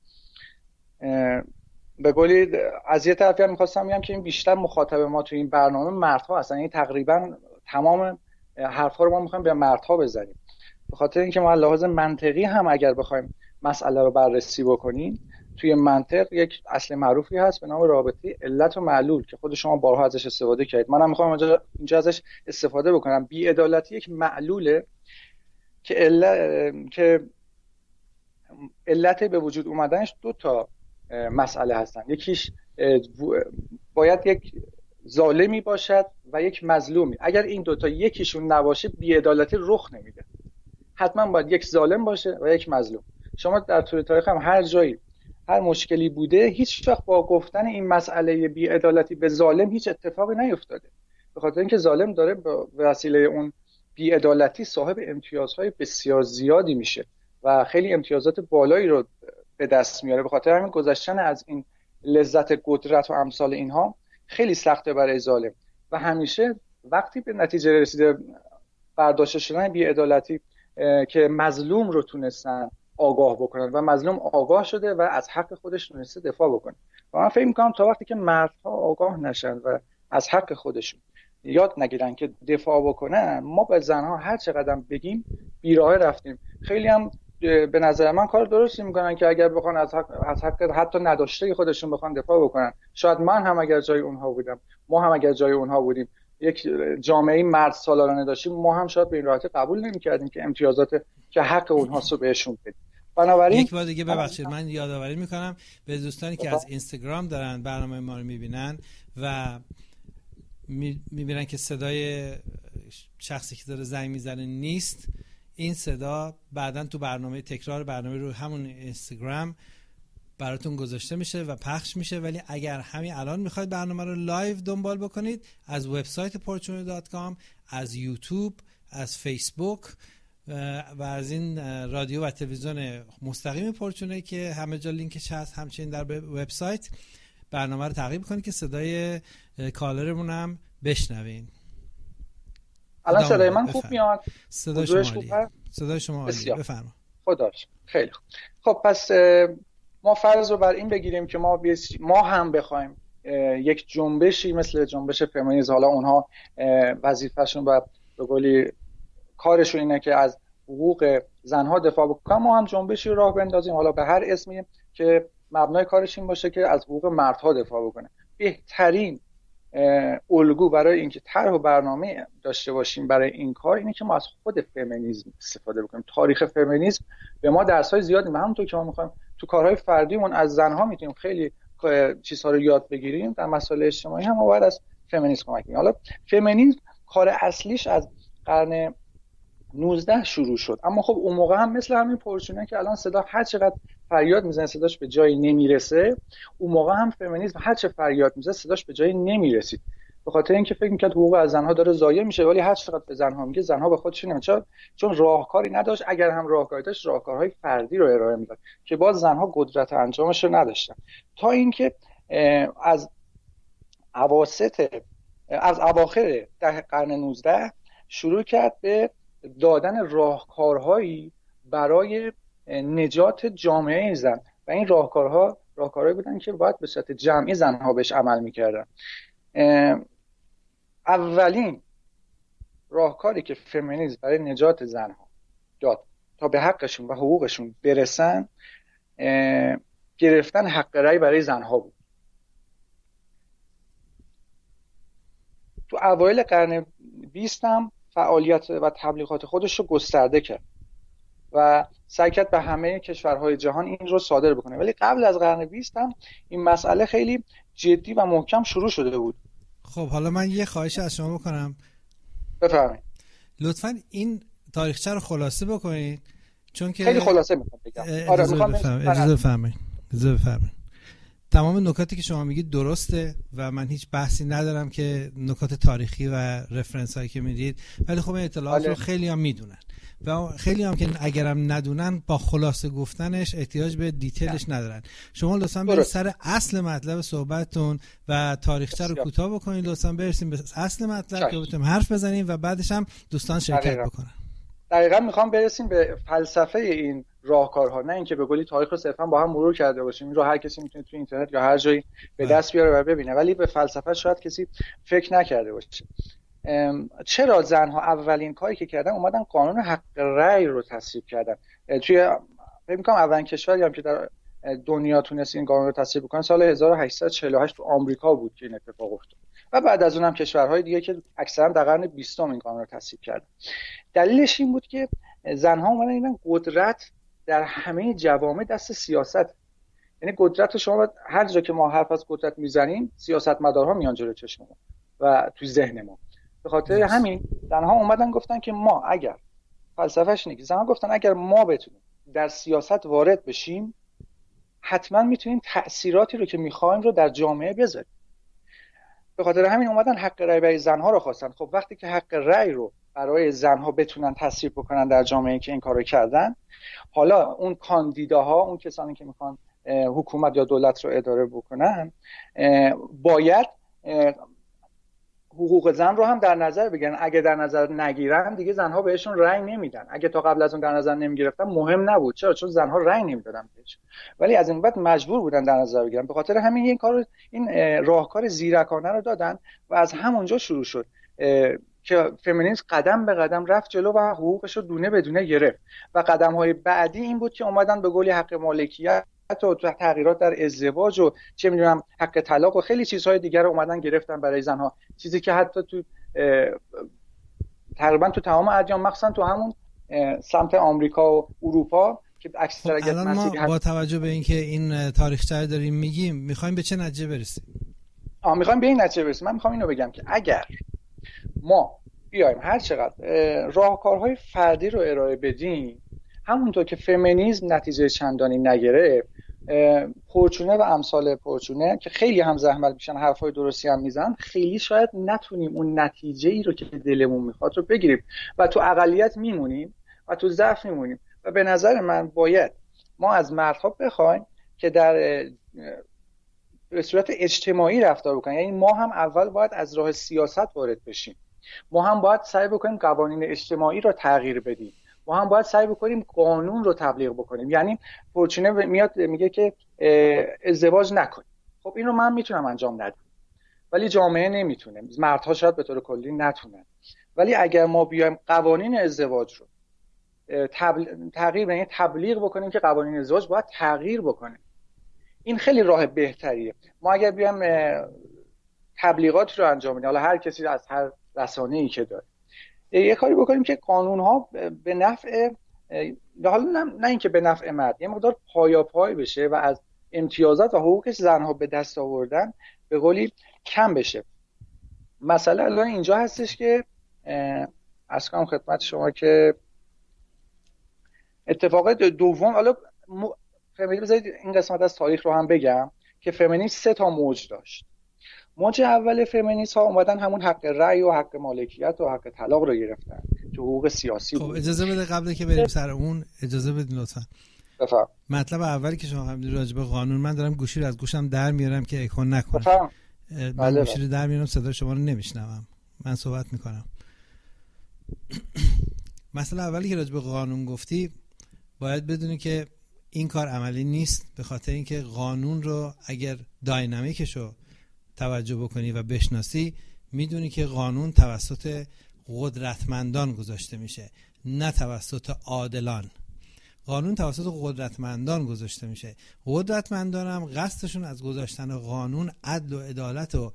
به قولی از یه طرفی هم می‌خواستم بگم که این بیشتر مخاطب ما تو این برنامه مردها هستن، یعنی تقریبا تمام حرفا رو ما می‌خوایم به مردها بزنیم، به خاطر اینکه ما لحاظ منطقی هم اگر بخوایم مسئله رو بررسی بکنیم، توی منطق یک اصل معروفی هست به نام رابطه علت و معلول که خود شما بارها ازش استفاده کردید. منم می‌خوام اینجا ازش استفاده بکنم. بی‌عدالتی یک معلوله که علت که علت به وجود اومدنش دو تا مسئله هستن. یکیش باید یک ظالمی باشد و یک مظلومی. اگر این دوتا یکیشون نباشه بی‌عدالتی رخ نمیده. حتما باید یک ظالم باشه و یک مظلوم. شما در طول تاریخ هم هر جایی هر مشکلی بوده، هیچ وقت با گفتن این مسئله بی‌عدالتی به ظالم هیچ اتفاقی نیفتاده، به خاطر اینکه ظالم داره به وسیله اون بی‌عدالتی صاحب امتیازهای بسیار زیادی میشه و خیلی امتیازات بالایی رو به دست میاره. به خاطر همین گذشتن از این لذت قدرت و امثال اینها خیلی سخته برای ظالم و همیشه وقتی به نتیجه رسیده برداشته شدن بی‌عدالتی که مظلوم رو تونستن آگاه بکنن و مظلوم آگاه شده و از حق خودش تونسته دفاع بکنه. و من فکر می‌کنم تا وقتی که مردها آگاه نشن و از حق خودشون یاد نگیرن که دفاع بکنن، ما به زنها هر چقدر بگیم بیراه رفتیم. خیلی هم به نظر من کار درستی میکنن که اگر بخوان از حق از حق حتی نداشته خودشون بخوان دفاع بکنن. شاید من هم اگر جای اونها بودم، ما هم اگر جای اونها بودیم، یک جامعه مرد سالارانه داشتیم، ما هم شاید به این راحتی قبول نمی‌کردیم که امتیازات که حق اونها رو بهشون بدیم. بنابراین
یک بار دیگه ببخشید من یادآوری میکنم به دوستانی که از اینستاگرام دارن برنامه ما رو میبینن و میبینن که صدای شخصی که داره زنگ میزنه نیست، این صدا بعداً تو برنامه تکرار برنامه رو همون اینستاگرام براتون گذاشته میشه و پخش میشه. ولی اگر همین الان میخواید برنامه رو لایو دنبال بکنید، از وبسایت پورچونه دات کام، از یوتیوب، از فیسبوک و از این رادیو و تلویزیون مستقیم پورچونه که همه جا لینکش هست، همچنین در وبسایت برنامه رو تعقیب کنید که صدای کالرمون هم بشنوین.
الان صدای من خوب میاد؟
صدای شما عالیه. صدای شما عالیه. بفرما.
خداش خیلی خوب. خب پس ما فرض رو بر این بگیریم که ما ما هم بخوایم یک جنبشی مثل جنبش فمینیسم، حالا اونها وظیفه‌شون و به قولی کارشون اینه که از حقوق زنها دفاع بکنن، ما هم جنبشی راه بندازیم، حالا به هر اسمی که مبنای کارش این باشه که از حقوق مردها دفاع بکنه. بهترین الگو برای اینکه طرح و برنامه داشته باشیم برای این کار اینه که ما از خود فمینیسم استفاده بکنیم. تاریخ فمینیسم به ما درس‌های زیادی میده. همونطور که ما می‌خوایم تو کارهای فردیمون از زن‌ها میتونیم خیلی چیزها رو یاد بگیریم، در مسائل اجتماعی هم ما باید از فمینیسم کمک بگیریم. حالا فمینیسم کار اصلیش از قرن نوزده شروع شد، اما خب اون موقع هم مثل همین پرچونه که الان صدا هر چقدر فریاد میزنه صداش به جایی نمیرسه، اون موقع هم فمینیسم هر چه فریاد میزنه صداش به جایی نمیرسید، به خاطر اینکه فکر میکرد حقوق از زنها داره ضایع میشه، ولی هر چقدر به زنها میگه زنها به خودشون نمیچن، چون راهکاری نداشت. اگر هم راهکاری داشت راهکارهای فردی رو ارائه میداد که باز زنها قدرت انجامش رو نداشتن. تا اینکه از اواسط از اواخر ده قرن نوزده شروع کرد به دادن راهکارهایی برای نجات جامعه زن و این راهکارها راهکارهایی بودن که باید به صورت جمعی زنها بهش عمل میکردن. اولین راهکاری که فمینیسم برای نجات زنها داد تا به حقشون و حقوقشون برسن گرفتن حق رأی برای زنها بود. تو اوایل قرن بیست هم فعالیت و تبلیغات خودش رو گسترده کرد و سعی کرد به همه کشورهای جهان این رو صادر بکنه، ولی قبل از قرن بیست هم این مسئله خیلی جدی و محکم شروع شده بود.
خب حالا من یه خواهش از شما بکنم،
بفرمایید.
لطفاً این تاریخچه رو خلاصه بکنید، چون که
خیلی خلاصه میخوام بگم. آره میخوام
اجازه بفرمایید. اجازه بفرمایید. تمام نکاتی که شما میگید درسته و من هیچ بحثی ندارم که نکات تاریخی و رفرنس هایی که میدید، ولی خب این اطلاعات آله. رو خیلی هم میدونن و خیلی هم که اگرم ندونن با خلاصه گفتنش احتیاج به دیتیلش ندارن. شما لطفاً برید سر اصل مطلب صحبتتون و تاریخچه رو کوتاه بکنید، لطفاً برسیم به اصل مطلب که بتونیم حرف بزنیم و بعدش هم دوستان شرکت دقیقا. بکنن.
دقیقاً میخوام برسیم به فلسفه این راهکارها، نه اینکه به قولی تاریخ رو صرفا با هم مرور کرده باشیم. این رو هر کسی میتونه تو اینترنت یا هر جایی به دست بیاره و ببینه، ولی به فلسفه شاید کسی فکر نکرده باشه. چرا زنها اولین کاری که کردن اومدن قانون حق رأی رو تصویب کردن؟ توی فکر می‌کنم اولین کشوری هم که در دنیا تونست این قانون رو تصویب بکنه سال هزار و هشتصد و چهل و هشت تو آمریکا بود که این اتفاق افتاد و بعد از اونم کشورهای دیگه که اکثرا در قرن بیستم این قانون رو تصویب کردن. دلیلش این بود که زنها اومدن این قدرت در همه جوامع دست سیاست، یعنی قدرت شما باید هر جا که ما حرف از قدرت میزنیم سیاستمدارها میان جلوی چشم ما و تو ذهن ما. به خاطر همین زنها اومدن گفتن که ما اگر فلسفهش اینه که زنها گفتن اگر ما بتونیم در سیاست وارد بشیم حتما میتونیم تأثیراتی رو که میخوایم رو در جامعه بذاریم. به خاطر همین اومدن حق رأی برای زنها رو خواستن. خب وقتی که حق رأی رو برای زنها بتونن تصویب بکنن در جامعه که این کارو کردن، حالا اون کاندیداها، اون کسانی که میخوان حکومت یا دولت رو اداره بکنن باید حقوق زن رو هم در نظر بگیرن. اگه در نظر نگیرن دیگه زنها بهشون رأی نمیدن. اگه تا قبل از اون در نظر نمیگرفتن مهم نبود. چرا؟ چون زنها رأی نمیدادن بهش، ولی از این بعد مجبور بودن در نظر بگیرن. به خاطر همین این کارو این راهکار زیرکانه رو دادن و از همونجا شروع شد که فمینیسم قدم به قدم رفت جلو و حقوقش رو دونه به دونه گرفت و قدم‌های بعدی این بود که اومدن به قولی حق مالکیت و تغییرات در ازدواج و چه میدونم حق طلاق و خیلی چیزهای دیگر رو اومدن گرفتن برای زنها، چیزی که حتی تو تقریبا تو تمام ادیان مخصوصا تو همون سمت آمریکا و اروپا که اکثریت
الان ما با توجه به اینکه این تاریخچه داریم میگیم میخوایم به چه نتیجه برسیم؟
آ میخوایم به این نتیجه برسیم. من میخوام اینو بگم که اگر ما بیایم هر چقدر راهکارهای فردی رو ارائه بدیم، همونطور که فمینیسم نتیجه چندانی نگرفت، پرچونه و امثال پرچونه که خیلی هم زحمت میشن حرفای درستی هم میزنن، خیلی شاید نتونیم اون نتیجه ای رو که دلمون میخواد رو بگیریم و تو اقلیت میمونیم و تو ضعف میمونیم. و به نظر من باید ما از مردها بخوایم که در به صورت اجتماعی رفتار بکنن. یعنی ما هم اول باید از راه سیاست وارد بشیم، ما هم باید سعی بکنیم قوانین اجتماعی رو تغییر بدیم، ما هم باید سعی بکنیم قانون رو تبلیغ بکنیم. یعنی پرچونه میاد میگه که ازدواج نکنیم، خب این رو من میتونم انجام ندم ولی جامعه نمیتونه، مردها شاید به طور کلی نتونن. ولی اگر ما بیایم قوانین ازدواج رو تغییر بدیم، تبلیغ بکنیم که قوانین ازدواج باید تغییر بکنه، این خیلی راه بهتریه. ما اگر بیایم تبلیغات رو انجام میدیم، حالا هر کسی از هر رسانه‌ای که داره، یه کاری بکنیم که قانون‌ها به نفع، حالا نه, نه اینکه به نفع مرد، یه مقدار پایاپای بشه و از امتیازات و حقوقش زنها به دست آوردن به قولی کم بشه. مسئله الان اینجا هستش که عرض کنم خدمت شما که اتفاق دوم، حالا م... بذارید این قسمت از تاریخ رو هم بگم که فمینیسم سه تا موج داشت. موج اول فمینیست ها اومدن همون حق رأی و حق مالکیت و حق طلاق رو گرفتن که حقوق سیاسی بود.
خب اجازه بده قبل که بریم سر اون اجازه بدین لطفا.
بفهم.
مطلب اولی که شما هم راجع به قانون، من دارم گوشی رو از گوشم در میارم که اکون نکنه.
بفهم.
من
بله
گوشی رو در میارم، صدا شما رو نمیشنوم، من صحبت میکنم. مسئله اولی که راجع به قانون گفتی، باید بدونی که این کار عملی نیست، به خاطر اینکه قانون رو اگر داینامیکشو توجه بکنی و بشناسی، میدونی که قانون توسط قدرتمندان گذاشته میشه، نه توسط عادلان. قانون توسط قدرتمندان گذاشته میشه. قدرتمندان هم قصدشون از گذاشتن قانون عدل و عدالت و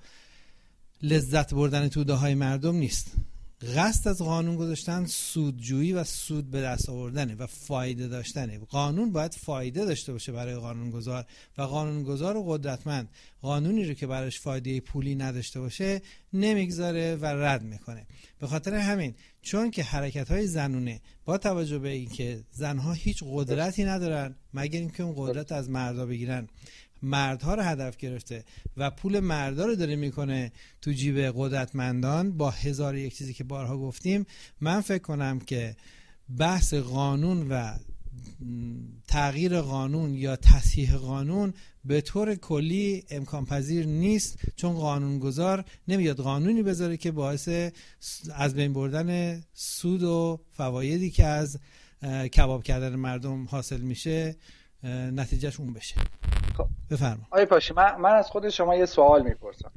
لذت بردن توده های مردم نیست. قصد از قانون گذاشتن سودجویی و سود به دست آوردنه و فایده داشتنه. قانون باید فایده داشته باشه برای قانونگذار و قانونگذار و قدرتمند قانونی رو که براش فایده پولی نداشته باشه نمیگذاره و رد میکنه. به خاطر همین، چون که حرکت‌های زنونه با توجه به اینکه زنها هیچ قدرتی ندارن مگر اینکه اون قدرت از مردا بگیرن، مردها رو هدف گرفته و پول مردا رو داره میکنه تو جیب قدرتمندان با هزار یک چیزی که بارها گفتیم. من فکر کنم که بحث قانون و تغییر قانون یا تصحیح قانون به طور کلی امکان پذیر نیست، چون قانونگذار نمیاد قانونی بذاره که باعث از بین بردن سود و فوایدی که از کباب کردن مردم حاصل میشه نتیجهش اون بشه. بفرما.
آقای پاشی، من, من از خود شما یه سوال میپرسم.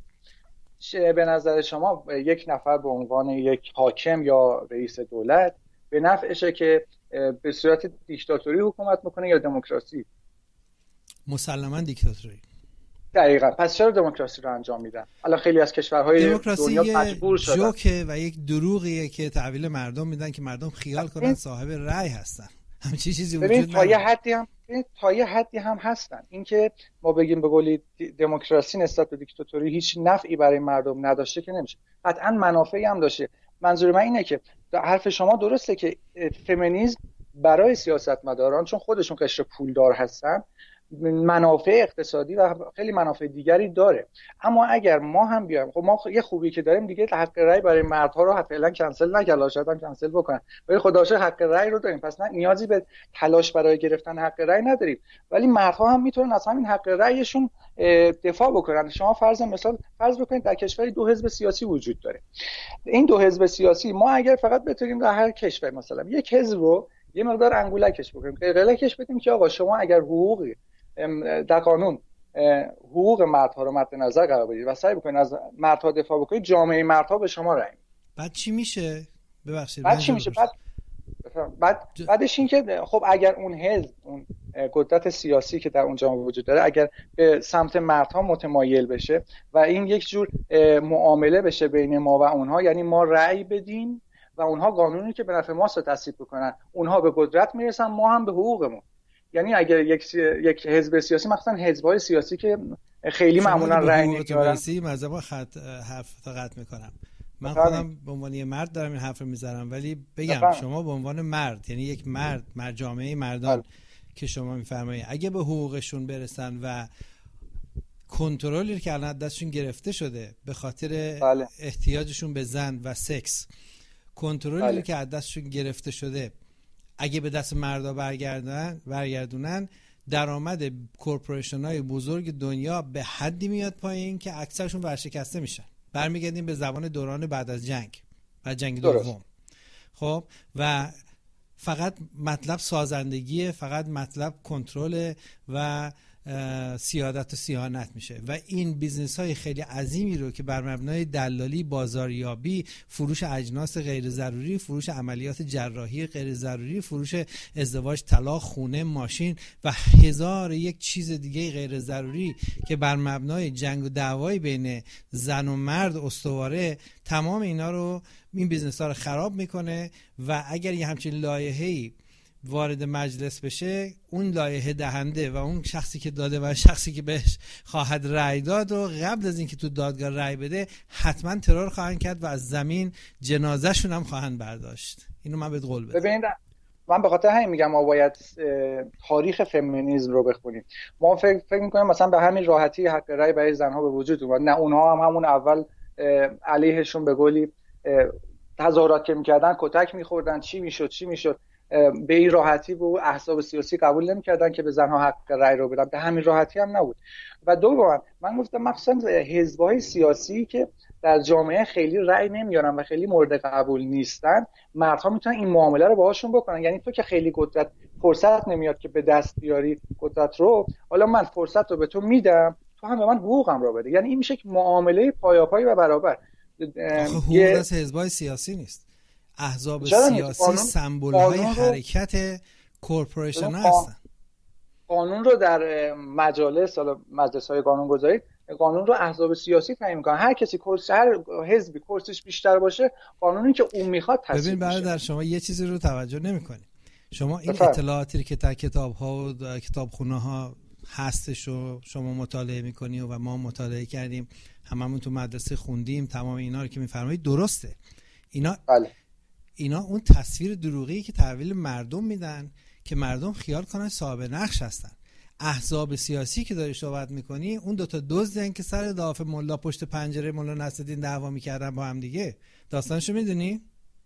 به نظر شما یک نفر به عنوان یک حاکم یا رئیس دولت به نفعشه که به صورت دیکتاتوری حکومت میکنه یا دموکراسی؟
مسلماً دیکتاتوری.
دقیقاً. پس چرا دموکراسی رو انجام میدن؟ الان خیلی از کشورهای دنیا مجبور شدن.
دموکراسی جوکه و یک دروغیه که تحویل مردم میدن که مردم خیال کنن صاحب رأی هستن. همین چیزی وجود نداره.
تا یه حدی هم تا یه حدی هم هستن. اینکه ما بگیم به قولی دموکراسی نسبت به دیکتاتوری هیچ نفعی برای مردم نداشته که نمیشه. قطعاً منافعی هم داشته. منظور من اینه که حرف شما درسته که فمینیسم برای سیاستمداران، چون خودشون قشر پولدار هستن، منافع اقتصادی و خیلی منافع دیگری داره. اما اگر ما هم بیایم، خب ما یه خوبی که داریم دیگه، حق رأی برای مردها رو فعلا کنسل نکردن، شاید هم کنسل بکنن، ولی خدا شکر حق رأی رو داریم، پس نه نیازی به تلاش برای گرفتن حق رأی نداریم. ولی مردها هم میتونن از همین حق رأیشون دفاع بکنن. شما فرض مثال فرض بکنید در کشوری دو حزب سیاسی وجود داره. این دو حزب سیاسی ما اگر فقط بتونیم در هر کشور مثلا یک حزب رو یه مقدار انگولکش بکنیم، قلقلکش بدیم که آقا شما اگر حقوقی در قانون حقوق مردها رو مد نظر قرار بدید و سعی بکنید از مردها دفاع بکنید، جامعه مردها به شما رأی میده.
بعد چی میشه؟ ببخشید.
بعد چی میشه؟ بعد بعد ج... بعدش این که خب اگر اون حزب، اون قدرت سیاسی که در اون جامعه وجود داره، اگر به سمت مردها متمایل بشه و این یک جور معامله بشه بین ما و اونها، یعنی ما رأی بدیم و اونها قانونی که به نفع ما تصویب بکنن، اونها به قدرت میرسن، ما هم به حقوقمون. یعنی اگر یک سی... یک حزب سیاسی، مثلا حزب‌های سیاسی که خیلی معمولا رأی نمی‌گیرن،
مذهب خط حرف تا قطع می‌کنم. من خودم به عنوان یه مرد دارم این حرف رو می‌زنم، ولی بگم بفرم. شما به عنوان مرد، یعنی یک مرد، مرد جامعه مردان بله. که شما می‌فرمایید اگه به حقوقشون برسن و کنترلی که الان دستشون گرفته شده به خاطر بله. احتیاجشون به زن و سکس، کنترلی بله. که از دستشون گرفته شده اگه به دست مردا برگردن برگردونن، درآمد کورپوریشن‌های بزرگ دنیا به حدی میاد پایین که اکثرشون ورشکسته میشن. برمیگردیم به زبان دوران بعد از جنگ و جنگ دوم. خب و فقط مطلب سازندگیه، فقط مطلب کنترل و سیادت و سیانت میشه و این بیزنس های خیلی عظیمی رو که بر مبنای دلالی، بازاریابی، فروش اجناس غیر ضروری، فروش عملیات جراحی غیر ضروری، فروش ازدواج، طلاق، خونه، ماشین و هزار یک چیز دیگه غیر ضروری که بر مبنای جنگ و دعوای بین زن و مرد استواره، تمام اینا رو این بیزنس ها رو خراب میکنه و اگر یه همچین لایحه‌ای وارد مجلس بشه، اون لایحه دهنده و اون شخصی که داده و شخصی که بهش خواهد رأی داد و قبل از اینکه تو دادگاه رأی بده حتما ترور خواهند کرد و از زمین جنازه‌شون هم خواهند برداشت. اینو من بهت قول بدم.
ببینید من به خاطر همین میگم ما باید تاریخ فمینیسم رو بخونیم. ما فکر فکر می‌کنیم مثلا به همین راحتی حق رأی برای زن‌ها به وجود اومد. نه، اونها هم همون اول علیهشون به قولی تظاهرات که می‌کردن کتک می‌خوردن، چی می‌شد چی می‌شد، به این راحتی بود. احزاب سیاسی قبول نمی‌کردن که به زن‌ها حق رأی رو بدن، به همین راحتی هم نبود. و دوم من گفتم مخصوصا حزب‌های سیاسی که در جامعه خیلی رأی نمیارن و خیلی مورد قبول نیستن، مردها میتونن این معامله رو باهاشون بکنن. یعنی تو که خیلی قدرت فرصت نمیاد که به دست بیاری قدرت رو، حالا من فرصت رو به تو میدم، تو هم به من حقوقم رو بده. یعنی این میشه که معامله پایاپای و برابر.
حقوق از حزب‌های سیاسی نیست. احزاب سیاسی سمبول‌های حرکت کورپوریشن هستن.
قانون رو در مجالس، حالا مجلس‌های قانون‌گذاری، قانون رو احزاب سیاسی تعیین می‌کنن. هر کسی کرسی، هر حزبی کرسیش بیشتر باشه، قانونی که اون میخواد تصویب میشه.
ببین برادر، شما یه چیزی رو توجه نمی‌کنی. شما این بفرد. اطلاعاتی که در کتاب‌ها و کتابخونه‌ها هستش و شما مطالعه می‌کنی و ما مطالعه کردیم، هممون تو مدرسه خوندیم، تمام اینا رو که می‌فرمایید درسته. اینا
بله.
اینا اون تصویر دروغی که تحویل مردم میدن که مردم خیال کنن صاحب نقش هستن. احزاب سیاسی که داری صحبت میکنی، اون دوتا دزدن که سر داف ملا پشت پنجره ملا نصرالدین دعوا میکردن با هم دیگه. داستانشو میدونی؟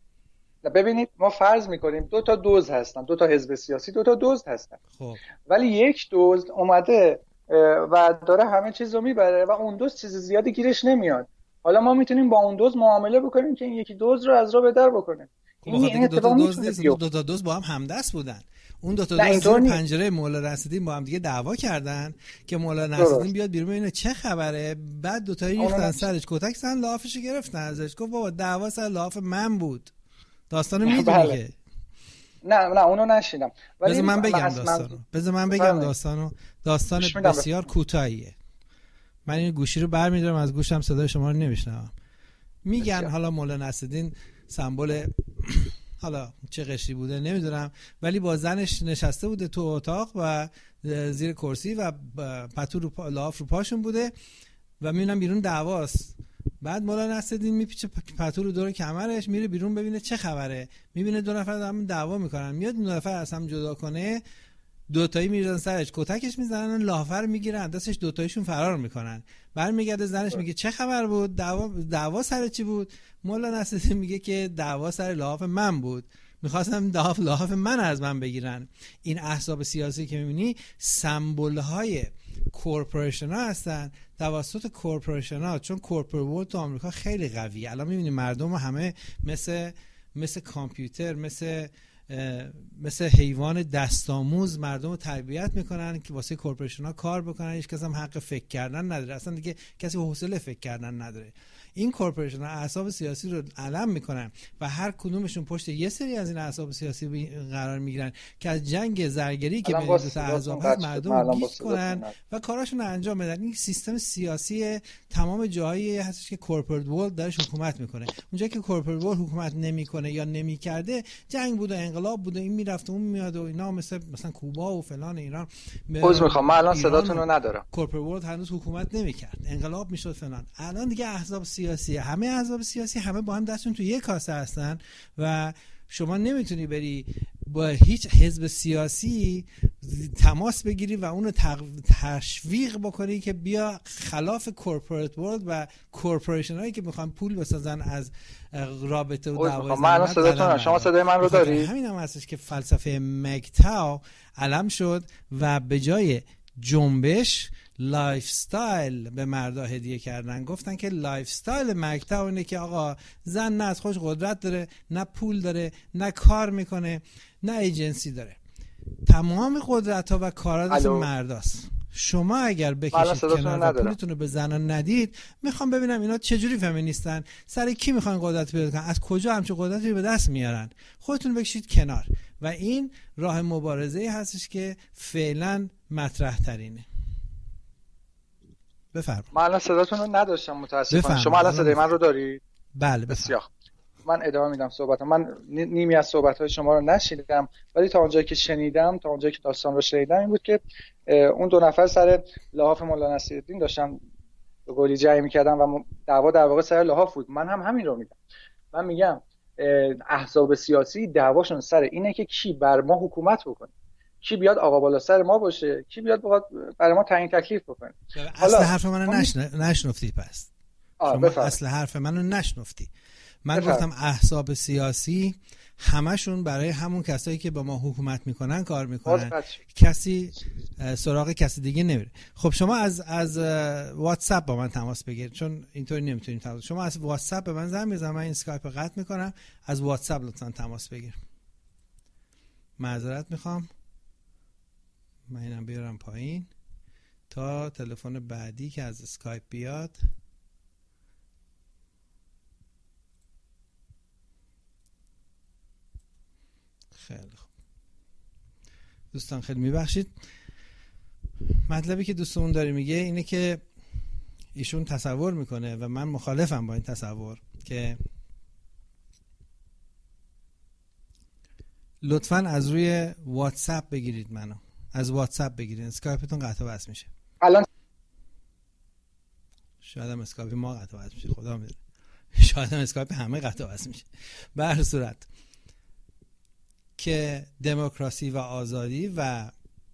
ببینید ما فرض میکنیم دو تا دزد هستن، دو تا حزب سیاسی دو تا دزد هستن.
خب
ولی یک دزد اومده و داره همه چیز رو میبره و اون دزد چیز زیادی گیرش نمیاد. حالا ما میتونیم با اون دزد معامله بکنیم که این یکی دزد رو از راه به در بکنه.
این این اتفاق میتونه بیفته. دو تا دزد با هم همدست بودن. اون دو تا دزد زیر پنجره مولا نصرالدین با هم دیگه دعوا کردن که مولا نصرالدین بیاد بیرون ببینه چه خبره. بعد دو تایی ریختن سرش، کتک زدن، لافش گرفتن ازش. گفت بابا دعوا سر لاف من بود. داستانو میدونی که
نه نه اونو نشیدم.
ولی بذار من بگم داستانو. بذار من بگم داستانو. داستان بسیار کوتاهیه. من این گوشی رو برمی‌دارم، از گوشم صدای شما رو نمیشنوم. میگن حالا مولا نصرالدین سمبل حالا چه قشری بوده نمیدونم، ولی با زنش نشسته بوده تو اتاق و زیر کرسی و پتو رو پا، لاف رو پاشون بوده و میبینم بیرون دعواست. بعد مولا نصرالدین میپیچه پتو رو دور کمرش، میره بیرون ببینه چه خبره. میبینه دو نفر دارن دعوا میکنن، میاد دو نفر از هم جدا کنه، دوتایی میریزن سرش، کتکش میزنن، لافر میگیرن، دستش دوتاییشون فرار میکنن. برمیگرده زنش میگه چه خبر بود؟ دعوا دعوا سر چی بود؟ مولا نصرالدین میگه که دعوا سر لاف من بود، میخواستم لاف لاف من از من بگیرن. این احزاب سیاسی که میبینی سمبل های کورپوریشن ها هستن، توسط کورپوریشن ها. چون کورپوریت ورلد تو آمریکا خیلی قویه. الان میبینی مردم همه مثل مثل کامپیوتر، مثل مثل حیوان دستاموز مردم رو تربیت میکنن که واسه کورپوریشن ها کار بکنن. هیچ کس هم حق فکر کردن نداره، اصلا دیگه کسی حوصله فکر کردن نداره. این کورپوریشن ها احزاب سیاسی رو علم میکنن و هر کدومشون پشت یه سری از این احزاب سیاسی قرار میگیرن که از جنگ زرگری که بین دو تا احزاب هست مردم رو گیج کنن و کاراشون رو انجام بدن. این سیستم سیاسی تمام جایی هستش که کورپوریت ورلد درش حکومت میکنه. اونجا که کورپوریت ورلد حکومت نمیکنه یا نمیکرده، جنگ بود و انقلاب بود و این میرفت اون میاد و اینا، مثل مثلا کوبا و فلان ایران.
عذر میخوام من الان صداتون رو ندارم.
کورپوریت ورلد هنوز حکومت نمیکرد، انقلاب میشد فلان. الان دیگه احزاب سیاسی، همه احزاب سیاسی همه با هم دستشون تو یک کاسه هستن و شما نمیتونی بری با هیچ حزب سیاسی تماس بگیری و اونو تشویق بکنی که بیا خلاف کورپوریت ورلد و کورپوریشن هایی که میخوان پول بسازن از رابطه و دعوای زن.
من صداتون، شما صدای من رو داری؟
همین هم هستش که فلسفه مگتاو علم شد و به جای جنبش لایف استایل به مردا هدیه کردن. گفتن که لایف استایل مگتاو اینه که آقا زن نه از خوش قدرت داره، نه پول داره، نه کار میکنه، نه ایجنسی داره. تمام قدرت ها و کارات از مرداست. شما اگر بکشید کنار و پولتون رو به زنان ندید، میخوام ببینم اینا چجوری فمینیستن، سر کی میخوان قدرت پیدا کنن، از کجا همچین قدرتی به دست میارن. خودتون بکشید کنار و این راه مبارزه هستش که فعلا مطرح ترینه. بفرمایید.
من الان صداتون رو نداشتم متاسفانه. شما الان صدای من رو دارید؟
بله
بسیار. من ادامه میدم صحبتم. من نیمی از صحبت‌های شما رو نشنیدم، ولی تا اونجایی که شنیدم، تا اونجایی که داستان رو شنیدم این بود که اون دو نفر سر لحاف مولانا نصیرالدین داشتن گلی جنگ می‌کردن و دعوا در واقع سر لحاف بود. من هم همین رو میگم. من میگم احزاب سیاسی دعواشون سر اینه که کی بر ما حکومت بکنه، کی بیاد آقا بالا سر ما باشه، کی بیاد برای ما تعیین تکلیف بکنه.
اصل حرف منو نشن... نشنفتی پس. شما اصل حرف منو نشنفتی. من بفرم. گفتم احزاب سیاسی همشون برای همون کسایی که با ما حکومت میکنن کار میکنن، کسی سراغ کسی دیگه نمیره. خب شما از از واتساپ با من تماس بگیرید، چون اینطوری نمیتونید تماس. شما از واتساپ به من زنگ بزنید، من این اسکایپ رو قطع میکنم، از واتساپ لطفا تماس بگیر. معذرت میخوام، من اینم بیارم پایین تا تلفن بعدی که از اسکایپ بیاد. خیلی خوب دوستان، خیلی میبخشید. مطلبی که دوستمون داره میگه اینه که ایشون تصور میکنه و من مخالفم با این تصور که لطفاً از روی واتساپ بگیرید، منو از واتساپ بگیرید، اسکایپتون قطع و وصل میشه.
الان
شاید هم اسکایپ ما قطع و وصل میشه، خدا میدونه، شاید هم اسکایپ همه قطع و وصل میشه. به هر صورت که دموکراسی و آزادی و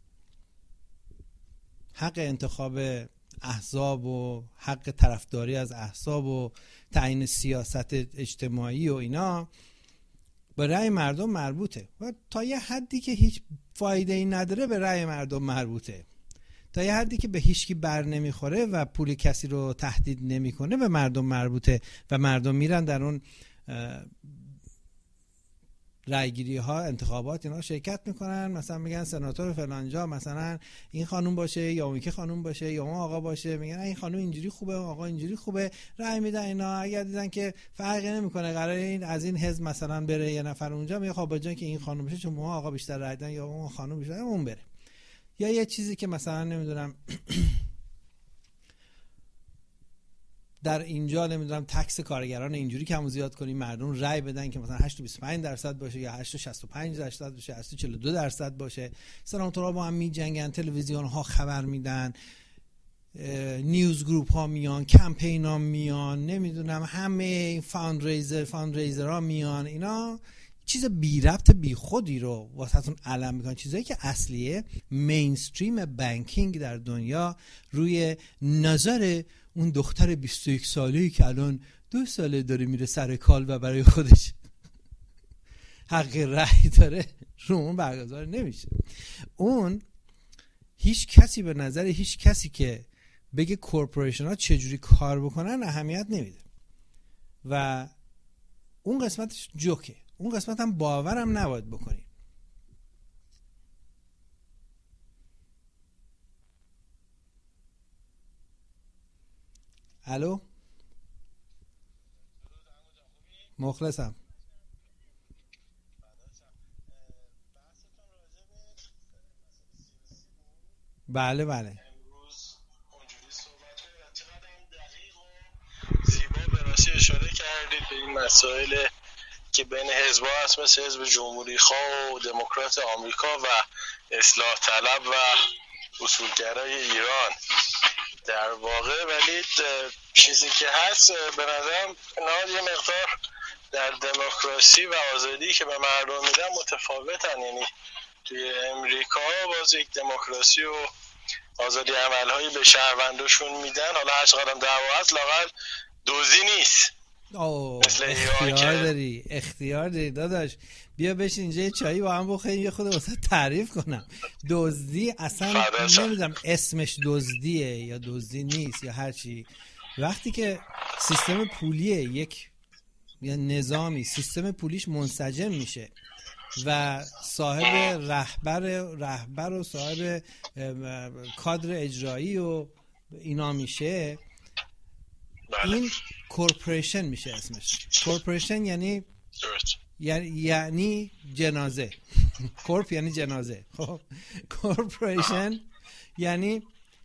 حق انتخاب احزاب و حق طرفداری از احزاب و تعیین سیاست اجتماعی و اینا به رأی مردم مربوطه و تا یه حدی که هیچ فایده ای نداره به رأی مردم مربوطه، تا یه حدی که به هیچکی بر نمیخوره و پول کسی رو تهدید نمیکنه به مردم مربوطه و مردم میرن در اون رایگیری ها، انتخابات اینا شرکت میکنن، مثلا میگن سناتور فلانجا مثلا این خانوم باشه یا اون که خانوم باشه یا اون آقا باشه، میگن این خانوم اینجوری خوبه اون آقا اینجوری خوبه، رای میدن اینا. اگر دیدن که فرقی نمیکنه قراره این از این حزب مثلا بره یه نفر اونجا، میگه خب با جای که این خانوم بشه چون اون آقا بیشتر رای دادن یا اون خانوم بیشتر اون بره. یا یه چیزی که مثلا نمیدونم در اینجا نمیدونم تکس کارگران اینجوری کم و زیاد کنیم مردم رای بدن که مثلا هشت تا بیست و پنج درصد باشه یا هشت تا شصت و پنج درصد باشه، هشت تا چهل و دو درصد باشه. سناتورها با هم میجنگن، تلویزیون ها خبر میدن، نیوز گروپ ها میان، کمپین ها میان، نمیدونم همه فاندریزر فاندریزر ها میان، اینا چیز بی ربط بی خودی رو واسهتون علم میکنن. چیزایی که اصلیه مینستریم بانکینگ در دنیا روی نظر اون دختر بیست و یک ساله‌ای که الان دو ساله داره میره سر کال و برای خودش حق رأی داره رو اون برگزار نمیشه. اون هیچ کسی به نظر هیچ کسی که بگه کورپوریشن ها چجوری کار بکنن اهمیت نمیده و اون قسمتش جوکه، اون قسمت هم باورم نباید بکنی. الو مخلصم. بله بله
امروز اونجوری صحبت کردید، چقدر هم دقیق و زیبا به راستی اشاره کردید به این مسائل که بین حزب‌ها هست، مثل حزب جمهوری خواه و دموکرات آمریکا و اصلاح طلب و اصولگرای ایران در واقع. ولی چیزی که هست به نظرم نهاد یه مقدار در دموکراسی و آزادی که به مردم میدن متفاوتن. یعنی توی امریکا باز یک دموکراسی و آزادی عملهایی به شهرونداشون میدن، حالا هر چقدر هم دعوا هست لااقل دزدی نیست.
اوه اختیار داری، اختیار داری داداش. بیا بشین اینجا یه چایی با هم بخوریم یه خود واسه تعریف کنم. دزدی اصلا نمیدونم اسمش دزدیه یا دزدی نیست یا هر چی. وقتی که سیستم پولیه یک یا نظامی سیستم پولیش منسجم میشه و صاحب رهبر رهبر و صاحب کادر اجرایی و اینا میشه، این کورپوریشن میشه اسمش. کورپوریشن یعنی یعنی جنازه. کورپ یعنی جنازه. خب کورپوریشن یعنی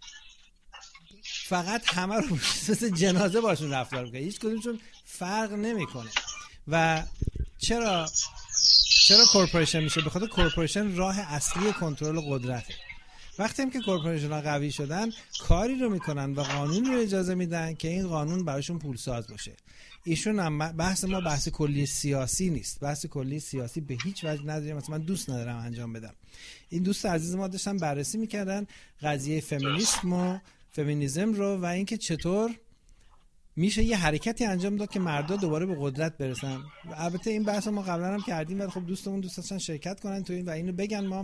فقط همه رو مثل جنازه باشون رفتار میکنه، هیچ کدومشون فرق نمیکنه. و چرا چرا کورپوریشن میشه؟ به خاطر کورپوریشن راه اصلی کنترل قدرته. وقتی هم که کورپوریشن ها قوی شدن، کاری رو میکنن و قانون رو اجازه میدن که این قانون براشون پولساز باشه. ایشون هم بحث ما بحث کلی سیاسی نیست. بحث کلی سیاسی به هیچ وجه نداریم، مثلا من دوست ندارم انجام بدم. این دوست عزیز ما داشتن بررسی میکردن قضیه فمینیسم و فمینیسم رو و اینکه چطور میشه یه حرکتی انجام داد که مردا دوباره به قدرت برسن. البته این بحث ما قبلا هم کردیم ولی خب دوستمون دوست داشتن شرکت کنن تو این و اینو بگن ما